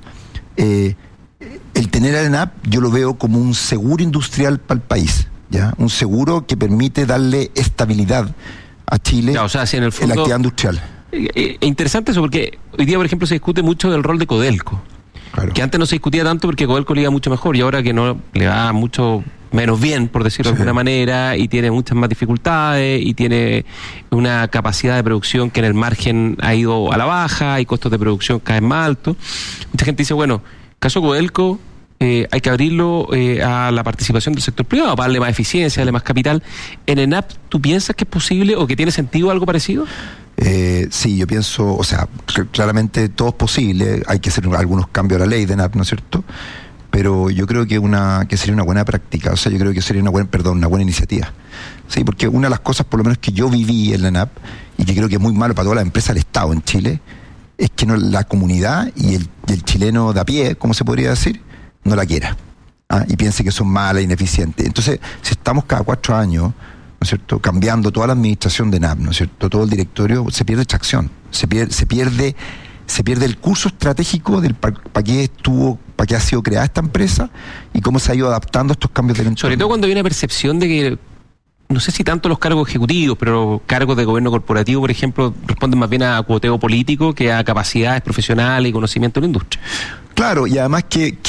el tener a ENAP yo lo veo como un seguro industrial para el país, ¿ya? Un seguro que permite darle estabilidad a Chile, claro, o sea, si en el fondo, en la actividad industrial. Interesante eso, porque hoy día, por ejemplo, se discute mucho del rol de Codelco, claro, que antes no se discutía tanto porque Codelco le iba mucho mejor, y ahora que no le va mucho menos bien, por decirlo de alguna manera, y tiene muchas más dificultades, y tiene una capacidad de producción que en el margen ha ido a la baja, y costos de producción cada vez más altos. Mucha gente dice, bueno, caso Codelco, hay que abrirlo a la participación del sector privado, para darle más eficiencia, darle más capital. ¿En ENAP tú piensas que es posible o que tiene sentido algo parecido? Sí, yo pienso, o sea, claramente todo es posible, hay que hacer algunos cambios a la ley de ENAP, ¿no es cierto? Pero yo creo que sería una buena práctica, o sea, yo creo que sería una buena iniciativa. Sí, porque una de las cosas, por lo menos, que yo viví en la ENAP, y que creo que es muy malo para todas las empresas del Estado en Chile, es que la comunidad y el chileno de a pie, como se podría decir, no la quiera, y piense que son malas, ineficientes. Entonces, si estamos cada 4 años, ¿no es cierto?, cambiando toda la administración de ENAP, ¿no es cierto?, todo el directorio, se pierde tracción, se pierde el curso estratégico del para qué ha sido creada esta empresa y cómo se ha ido adaptando a estos cambios del entorno. Sobre todo cuando hay una percepción de que, no sé si tanto los cargos ejecutivos, pero cargos de gobierno corporativo, por ejemplo, responden más bien a cuoteo político que a capacidades profesionales y conocimiento de la industria. Claro, y además que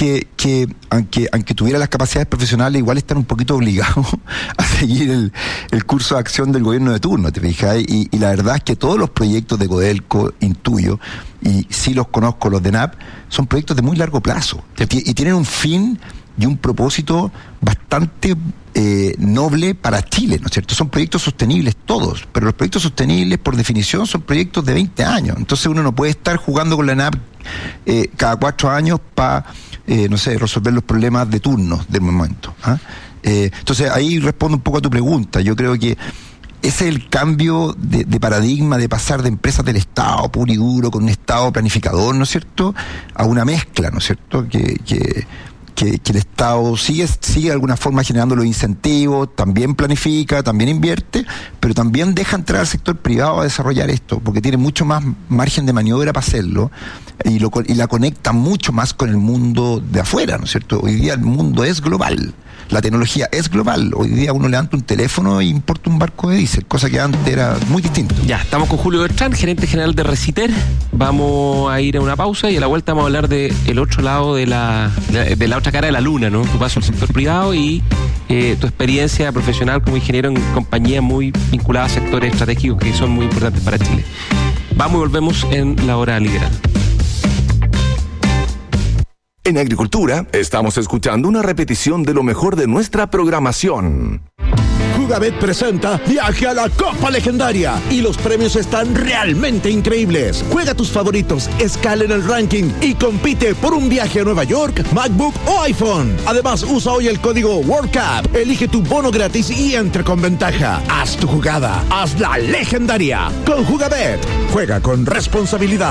aunque tuviera las capacidades profesionales, igual están un poquito obligados a seguir el curso de acción del gobierno de turno, ¿te fijas? Y la verdad es que todos los proyectos de Codelco, intuyo, y sí los conozco, los de ENAP, son proyectos de muy largo plazo, y tienen un fin y un propósito bastante noble para Chile, ¿no es cierto? Son proyectos sostenibles todos, pero los proyectos sostenibles, por definición, son proyectos de 20 años. Entonces uno no puede estar jugando con la ENAP cada 4 años para, no sé, resolver los problemas de turno del momento. Entonces ahí respondo un poco a tu pregunta. Yo creo que ese es el cambio de paradigma, de pasar de empresas del Estado puro y duro, con un Estado planificador, ¿no es cierto?, a una mezcla, ¿no es cierto?, que que el Estado sigue de alguna forma generando los incentivos, también planifica, también invierte, pero también deja entrar al sector privado a desarrollar esto, porque tiene mucho más margen de maniobra para hacerlo y la conecta mucho más con el mundo de afuera, ¿no es cierto? Hoy día el mundo es global. La tecnología es global. Hoy día uno levanta un teléfono e importa un barco de diésel, cosa que antes era muy distinto. Ya, estamos con Julio Bertrán, gerente general de Reciter. Vamos a ir a una pausa y a la vuelta vamos a hablar del otro lado de la otra cara de la luna, ¿no? Tu paso al sector privado y tu experiencia profesional como ingeniero en compañías muy vinculadas a sectores estratégicos que son muy importantes para Chile. Vamos y volvemos en la hora liberal. En Agricultura estamos escuchando una repetición de lo mejor de nuestra programación. Jugabet presenta Viaje a la Copa Legendaria y los premios están realmente increíbles. Juega tus favoritos, escala en el ranking y compite por un viaje a Nueva York, MacBook o iPhone. Además, usa hoy el código WorldCup, elige tu bono gratis y entra con ventaja. Haz tu jugada, haz la legendaria con Jugabet. Juega con responsabilidad.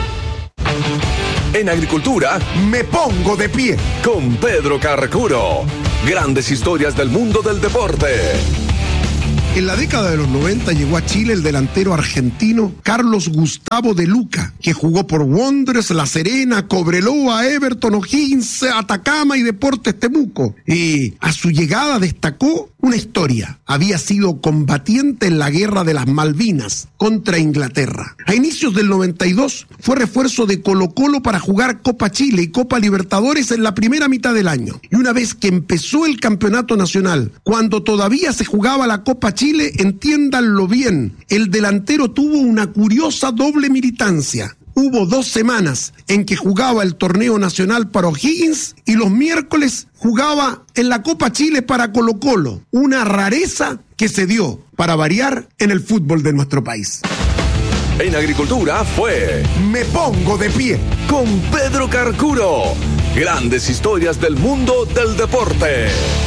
En Agricultura, me pongo de pie con Pedro Carcuro. Grandes historias del mundo del deporte. En la década de los 90 llegó a Chile el delantero argentino Carlos Gustavo de Luca, que jugó por Wanderers, La Serena, Cobreloa, Everton, O'Higgins, Atacama y Deportes Temuco. Y a su llegada destacó una historia. Había sido combatiente en la Guerra de las Malvinas contra Inglaterra. A inicios del 92 fue refuerzo de Colo-Colo para jugar Copa Chile y Copa Libertadores en la primera mitad del año. Y una vez que empezó el campeonato nacional, cuando todavía se jugaba la Copa Chile, entiéndanlo bien, el delantero tuvo una curiosa doble militancia. Hubo 2 semanas en que jugaba el torneo nacional para O'Higgins y los miércoles jugaba en la Copa Chile para Colo-Colo. Una rareza que se dio, para variar, en el fútbol de nuestro país. En Agricultura fue Me Pongo de Pie con Pedro Carcuro. Grandes historias del mundo del deporte.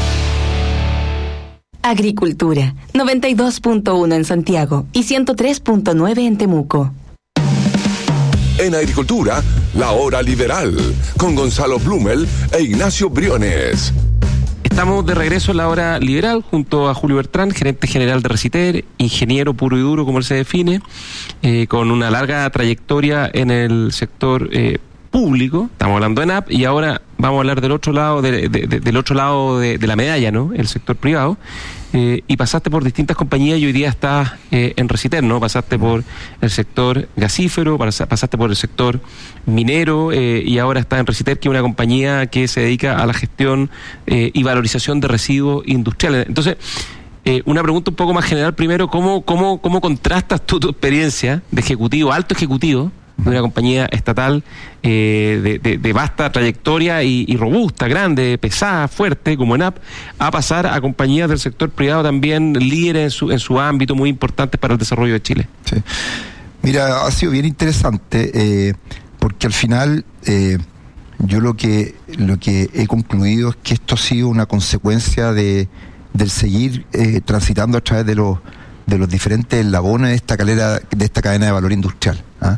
Agricultura, 92.1 en Santiago y 103.9 en Temuco. En Agricultura, la hora liberal, con Gonzalo Blumel e Ignacio Briones. Estamos de regreso en la hora liberal junto a Julio Bertrán, gerente general de Reciter, ingeniero puro y duro, como él se define, con una larga trayectoria en el sector público. Estamos hablando de NAP y ahora vamos a hablar del otro lado del otro lado de la medalla, ¿no? El sector privado. Y pasaste por distintas compañías y hoy día estás en Reciter, ¿no? Pasaste por el sector gasífero, pasaste por el sector minero y ahora estás en Reciter, que es una compañía que se dedica a la gestión y valorización de residuos industriales. Entonces, una pregunta un poco más general primero, ¿cómo contrastas tú tu experiencia de ejecutivo, alto ejecutivo, de una compañía estatal de vasta trayectoria y robusta, grande, pesada, fuerte, como ENAP, a pasar a compañías del sector privado también líderes en su ámbito, muy importantes para el desarrollo de Chile? Sí. Mira, ha sido bien interesante porque al final yo lo que he concluido es que esto ha sido una consecuencia del seguir transitando a través de los diferentes eslabones de esta cadena de valor industrial.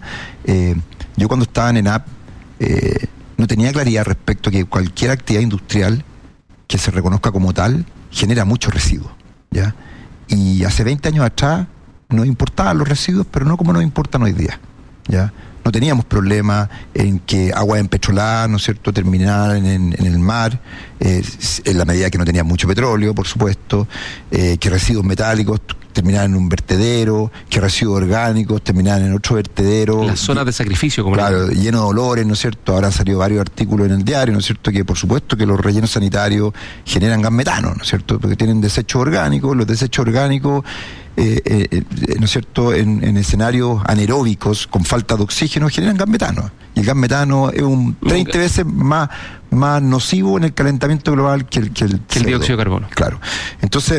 Yo cuando estaba en ENAP no tenía claridad respecto a que cualquier actividad industrial que se reconozca como tal genera muchos residuos, ¿ya? Y hace 20 años atrás nos importaban los residuos, pero no como nos importan hoy día, ¿ya? No teníamos problema en que aguas empetroladas, ¿no es cierto?, terminaran en el mar, en la medida que no tenía mucho petróleo, por supuesto, que residuos metálicos terminaran en un vertedero, que residuos orgánicos terminaran en otro vertedero. Las zonas de sacrificio, como claro, lleno de olores, ¿no es cierto? Ahora han salido varios artículos en el diario, ¿no es cierto?, que por supuesto que los rellenos sanitarios generan gas metano, ¿no es cierto?, porque tienen desechos orgánicos. Los desechos orgánicos, ¿no es cierto?, en escenarios anaeróbicos con falta de oxígeno generan gas metano. Y el gas metano es 30 veces más nocivo en el calentamiento global que el dióxido de carbono. Claro. Entonces,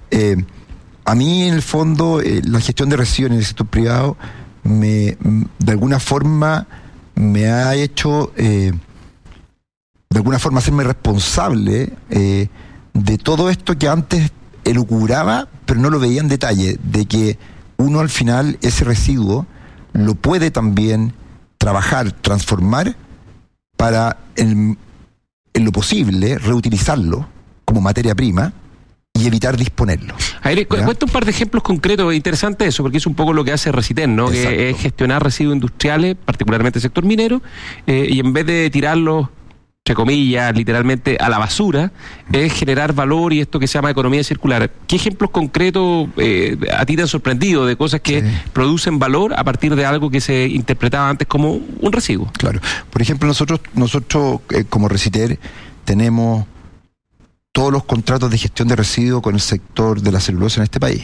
a mí en el fondo la gestión de residuos en el sector privado de alguna forma me ha hecho de alguna forma hacerme responsable de todo esto que antes elucubraba, pero no lo veía en detalle, de que uno al final ese residuo lo puede también trabajar, transformar para en lo posible, reutilizarlo como materia prima y evitar disponerlo. A ver, cuenta un par de ejemplos concretos, interesante eso, porque es un poco lo que hace Reciten, ¿no? Exacto. Que es gestionar residuos industriales, particularmente el sector minero, y en vez de tirarlos, entre comillas, literalmente a la basura, es generar valor y esto que se llama economía circular. ¿Qué ejemplos concretos a ti te han sorprendido de cosas que producen valor a partir de algo que se interpretaba antes como un residuo? Claro. Por ejemplo, nosotros como Reciter tenemos todos los contratos de gestión de residuos con el sector de la celulosa en este país.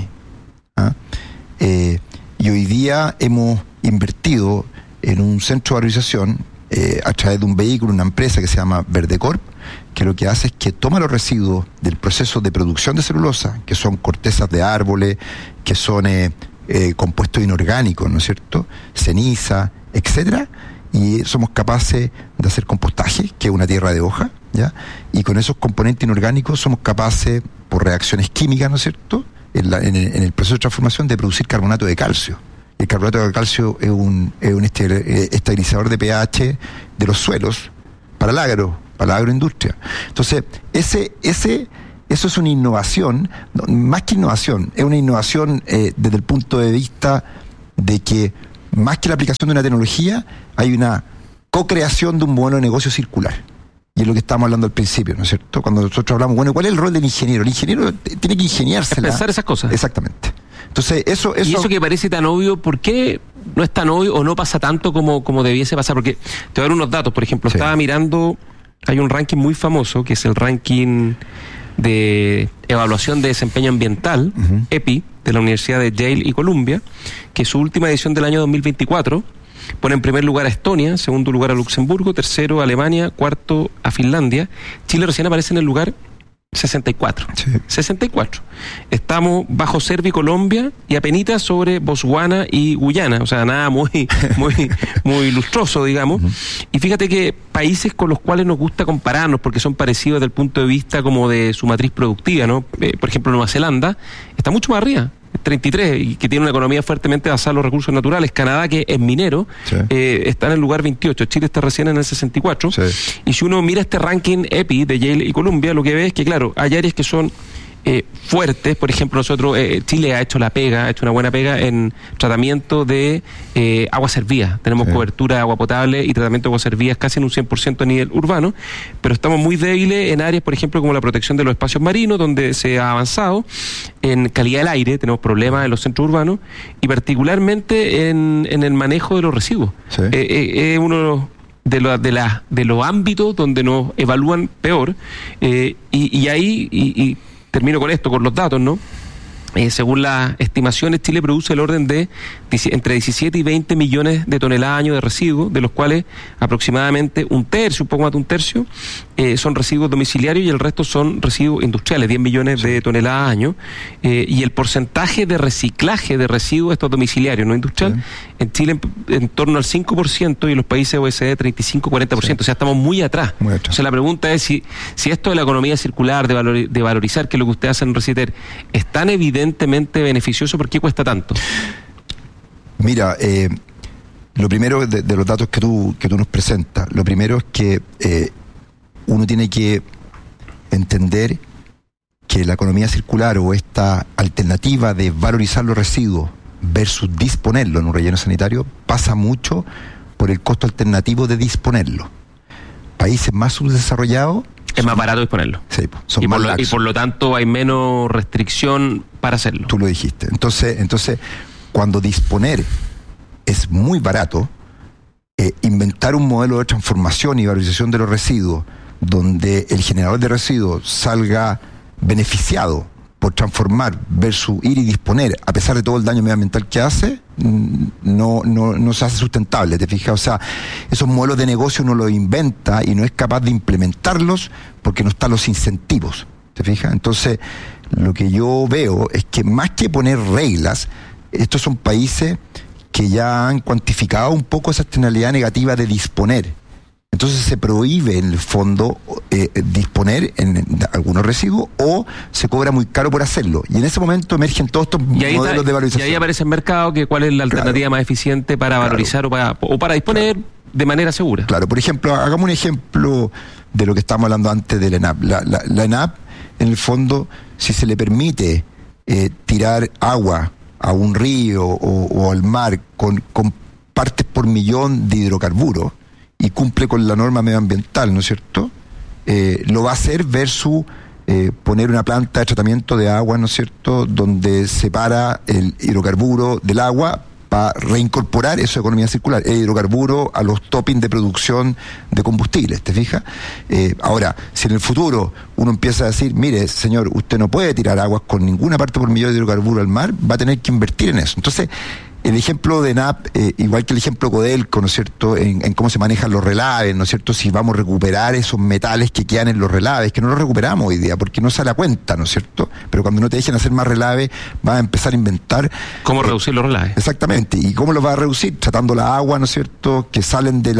Y hoy día hemos invertido en un centro de valorización a través de un vehículo, una empresa que se llama Verdecorp, que lo que hace es que toma los residuos del proceso de producción de celulosa, que son cortezas de árboles, que son compuestos inorgánicos, ¿no es cierto?, ceniza, etcétera, y somos capaces de hacer compostaje, que es una tierra de hoja, ¿ya? Y con esos componentes inorgánicos somos capaces, por reacciones químicas, ¿no es cierto?, en el proceso de transformación, de producir carbonato de calcio. El carbonato de calcio es un estabilizador de pH de los suelos para la agroindustria. Entonces, eso es una innovación, más que innovación, es una innovación desde el punto de vista de que, más que la aplicación de una tecnología, hay una co-creación de un modelo de negocio circular. Y es lo que estábamos hablando al principio, ¿no es cierto? Cuando nosotros hablamos, bueno, ¿cuál es el rol del ingeniero? El ingeniero tiene que ingeniársela. Es pensar esas cosas. Exactamente. Entonces, y eso que parece tan obvio, ¿por qué no es tan obvio o no pasa tanto como debiese pasar? Porque te voy a dar unos datos, por ejemplo, estaba mirando, hay un ranking muy famoso, que es el ranking de evaluación de desempeño ambiental, EPI, de la Universidad de Yale y Columbia, que su última edición del año 2024 pone en primer lugar a Estonia, en segundo lugar a Luxemburgo, tercero a Alemania, cuarto a Finlandia. Chile recién aparece en el lugar 64. Sí. 64. Estamos bajo Serbia y Colombia y apenitas sobre Botswana y Guyana, o sea, nada muy lustroso, digamos. Y fíjate que países con los cuales nos gusta compararnos, porque son parecidos desde el punto de vista como de su matriz productiva, ¿no? Por ejemplo, Nueva Zelanda está mucho más arriba, 33, y que tiene una economía fuertemente basada en los recursos naturales. Canadá, que es minero, está en el lugar 28. Chile está recién en el 64. Sí. Y si uno mira este ranking EPI de Yale y Columbia, lo que ve es que, claro, hay áreas que son fuertes. Por ejemplo, nosotros, Chile ha hecho una buena pega en tratamiento de agua servida. Tenemos cobertura de agua potable y tratamiento de agua servida casi en un 100% a nivel urbano, pero estamos muy débiles en áreas, por ejemplo, como la protección de los espacios marinos, donde se ha avanzado. En calidad del aire tenemos problemas en los centros urbanos, y particularmente en el manejo de los residuos. Sí. Es uno de los ámbitos donde nos evalúan peor, y ahí termino con esto, con los datos, ¿no? Según las estimaciones, Chile produce el orden de entre 17 y 20 millones de toneladas año de residuos, de los cuales aproximadamente un poco más de un tercio, son residuos domiciliarios y el resto son residuos industriales, 10 millones de toneladas año. Y el porcentaje de reciclaje de residuos estos domiciliarios, no industrial, en Chile en torno al 5% y en los países OECD 35-40%. O sea, estamos muy atrás. O sea, la pregunta es si esto de la economía circular, de valorizar, que es lo que ustedes hacen en Reciter, es tan evidentemente beneficioso, ¿por qué cuesta tanto? Mira, lo primero de los datos que tú nos presentas, lo primero es que uno tiene que entender que la economía circular, o esta alternativa de valorizar los residuos versus disponerlo en un relleno sanitario, pasa mucho por el costo alternativo de disponerlo. Países más subdesarrollados, es más barato disponerlo. Sí, son y, más laxos. Y por lo tanto hay menos restricción para hacerlo. Tú lo dijiste. Entonces, cuando disponer es muy barato, inventar un modelo de transformación y valorización de los residuos donde el generador de residuos salga beneficiado por transformar versus ir y disponer, a pesar de todo el daño medioambiental que hace, no se hace sustentable, ¿te fijas? O sea, esos modelos de negocio uno los inventa y no es capaz de implementarlos porque no están los incentivos, ¿te fijas? Entonces, lo que yo veo es que más que poner reglas, estos son países que ya han cuantificado un poco esa externalidad negativa de disponer. Entonces se prohíbe en el fondo disponer en algunos residuos, o se cobra muy caro por hacerlo. Y en ese momento emergen todos estos modelos de valorización. Y ahí aparece el mercado, que cuál es la alternativa más eficiente para valorizar o para disponer de manera segura. Claro, por ejemplo, hagamos un ejemplo de lo que estábamos hablando antes del ENAP. La ENAP, en el fondo, si se le permite tirar agua a un río o al mar con partes por millón de hidrocarburos y cumple con la norma medioambiental, ¿no es cierto? Lo va a hacer versus poner una planta de tratamiento de agua, ¿no es cierto?, donde separa el hidrocarburo del agua para reincorporar eso de economía circular, el hidrocarburo a los toppings de producción de combustibles, ¿te fijas? Ahora, si en el futuro uno empieza a decir, mire, señor, usted no puede tirar aguas con ninguna parte por millón de hidrocarburo al mar, va a tener que invertir en eso. Entonces, el ejemplo de ENAP, igual que el ejemplo Codelco, ¿no es cierto?, en cómo se manejan los relaves, ¿no es cierto?, si vamos a recuperar esos metales que quedan en los relaves, que no los recuperamos hoy día, porque no sale a cuenta, ¿no es cierto?, pero cuando no te dejen hacer más relaves, vas a empezar a inventar... ¿Cómo reducir los relaves? Exactamente, ¿y cómo los vas a reducir? Tratando la agua, ¿no es cierto?, que salen de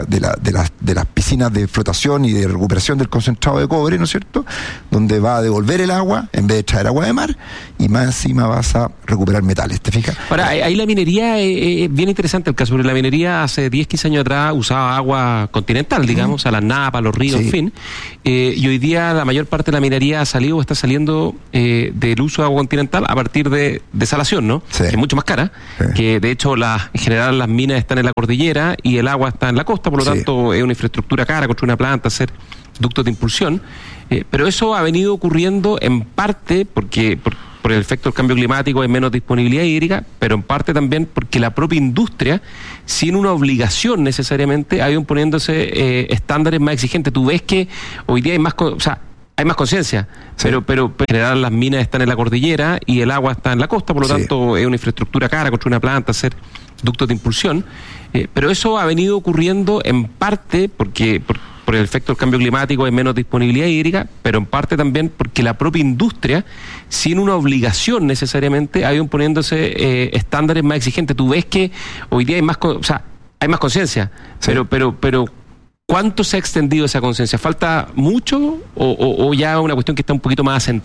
las piscinas de flotación y de recuperación del concentrado de cobre, ¿no es cierto?, donde va a devolver el agua, en vez de traer agua de mar, y más encima vas a recuperar metales, ¿te fijas? Ahora, ahí la minería es bien interesante el caso, porque la minería hace 10, 15 años atrás usaba agua continental, digamos, a las napas, los ríos, en fin, y hoy día la mayor parte de la minería ha salido o está saliendo del uso de agua continental a partir de desalación, ¿no? Que es mucho más cara, que de hecho en general las minas están en la cordillera y el agua está en la costa, por lo tanto es una infraestructura cara, construir una planta, hacer ductos de impulsión, pero eso ha venido ocurriendo en parte porque por el efecto del cambio climático hay menos disponibilidad hídrica, pero en parte también porque la propia industria, sin una obligación necesariamente, ha ido imponiéndose estándares más exigentes. Tú ves que hoy día hay más conciencia, pero en general las minas están en la cordillera y el agua está en la costa, por lo tanto es una infraestructura cara, construir una planta, hacer ductos de impulsión, pero eso ha venido ocurriendo en parte porque por el efecto del cambio climático hay menos disponibilidad hídrica, pero en parte también porque la propia industria, sin una obligación necesariamente, ha ido imponiéndose estándares más exigentes. Tú ves que hoy día hay más conciencia, pero ¿cuánto se ha extendido esa conciencia? ¿Falta mucho o ya una cuestión que está un poquito más asentada?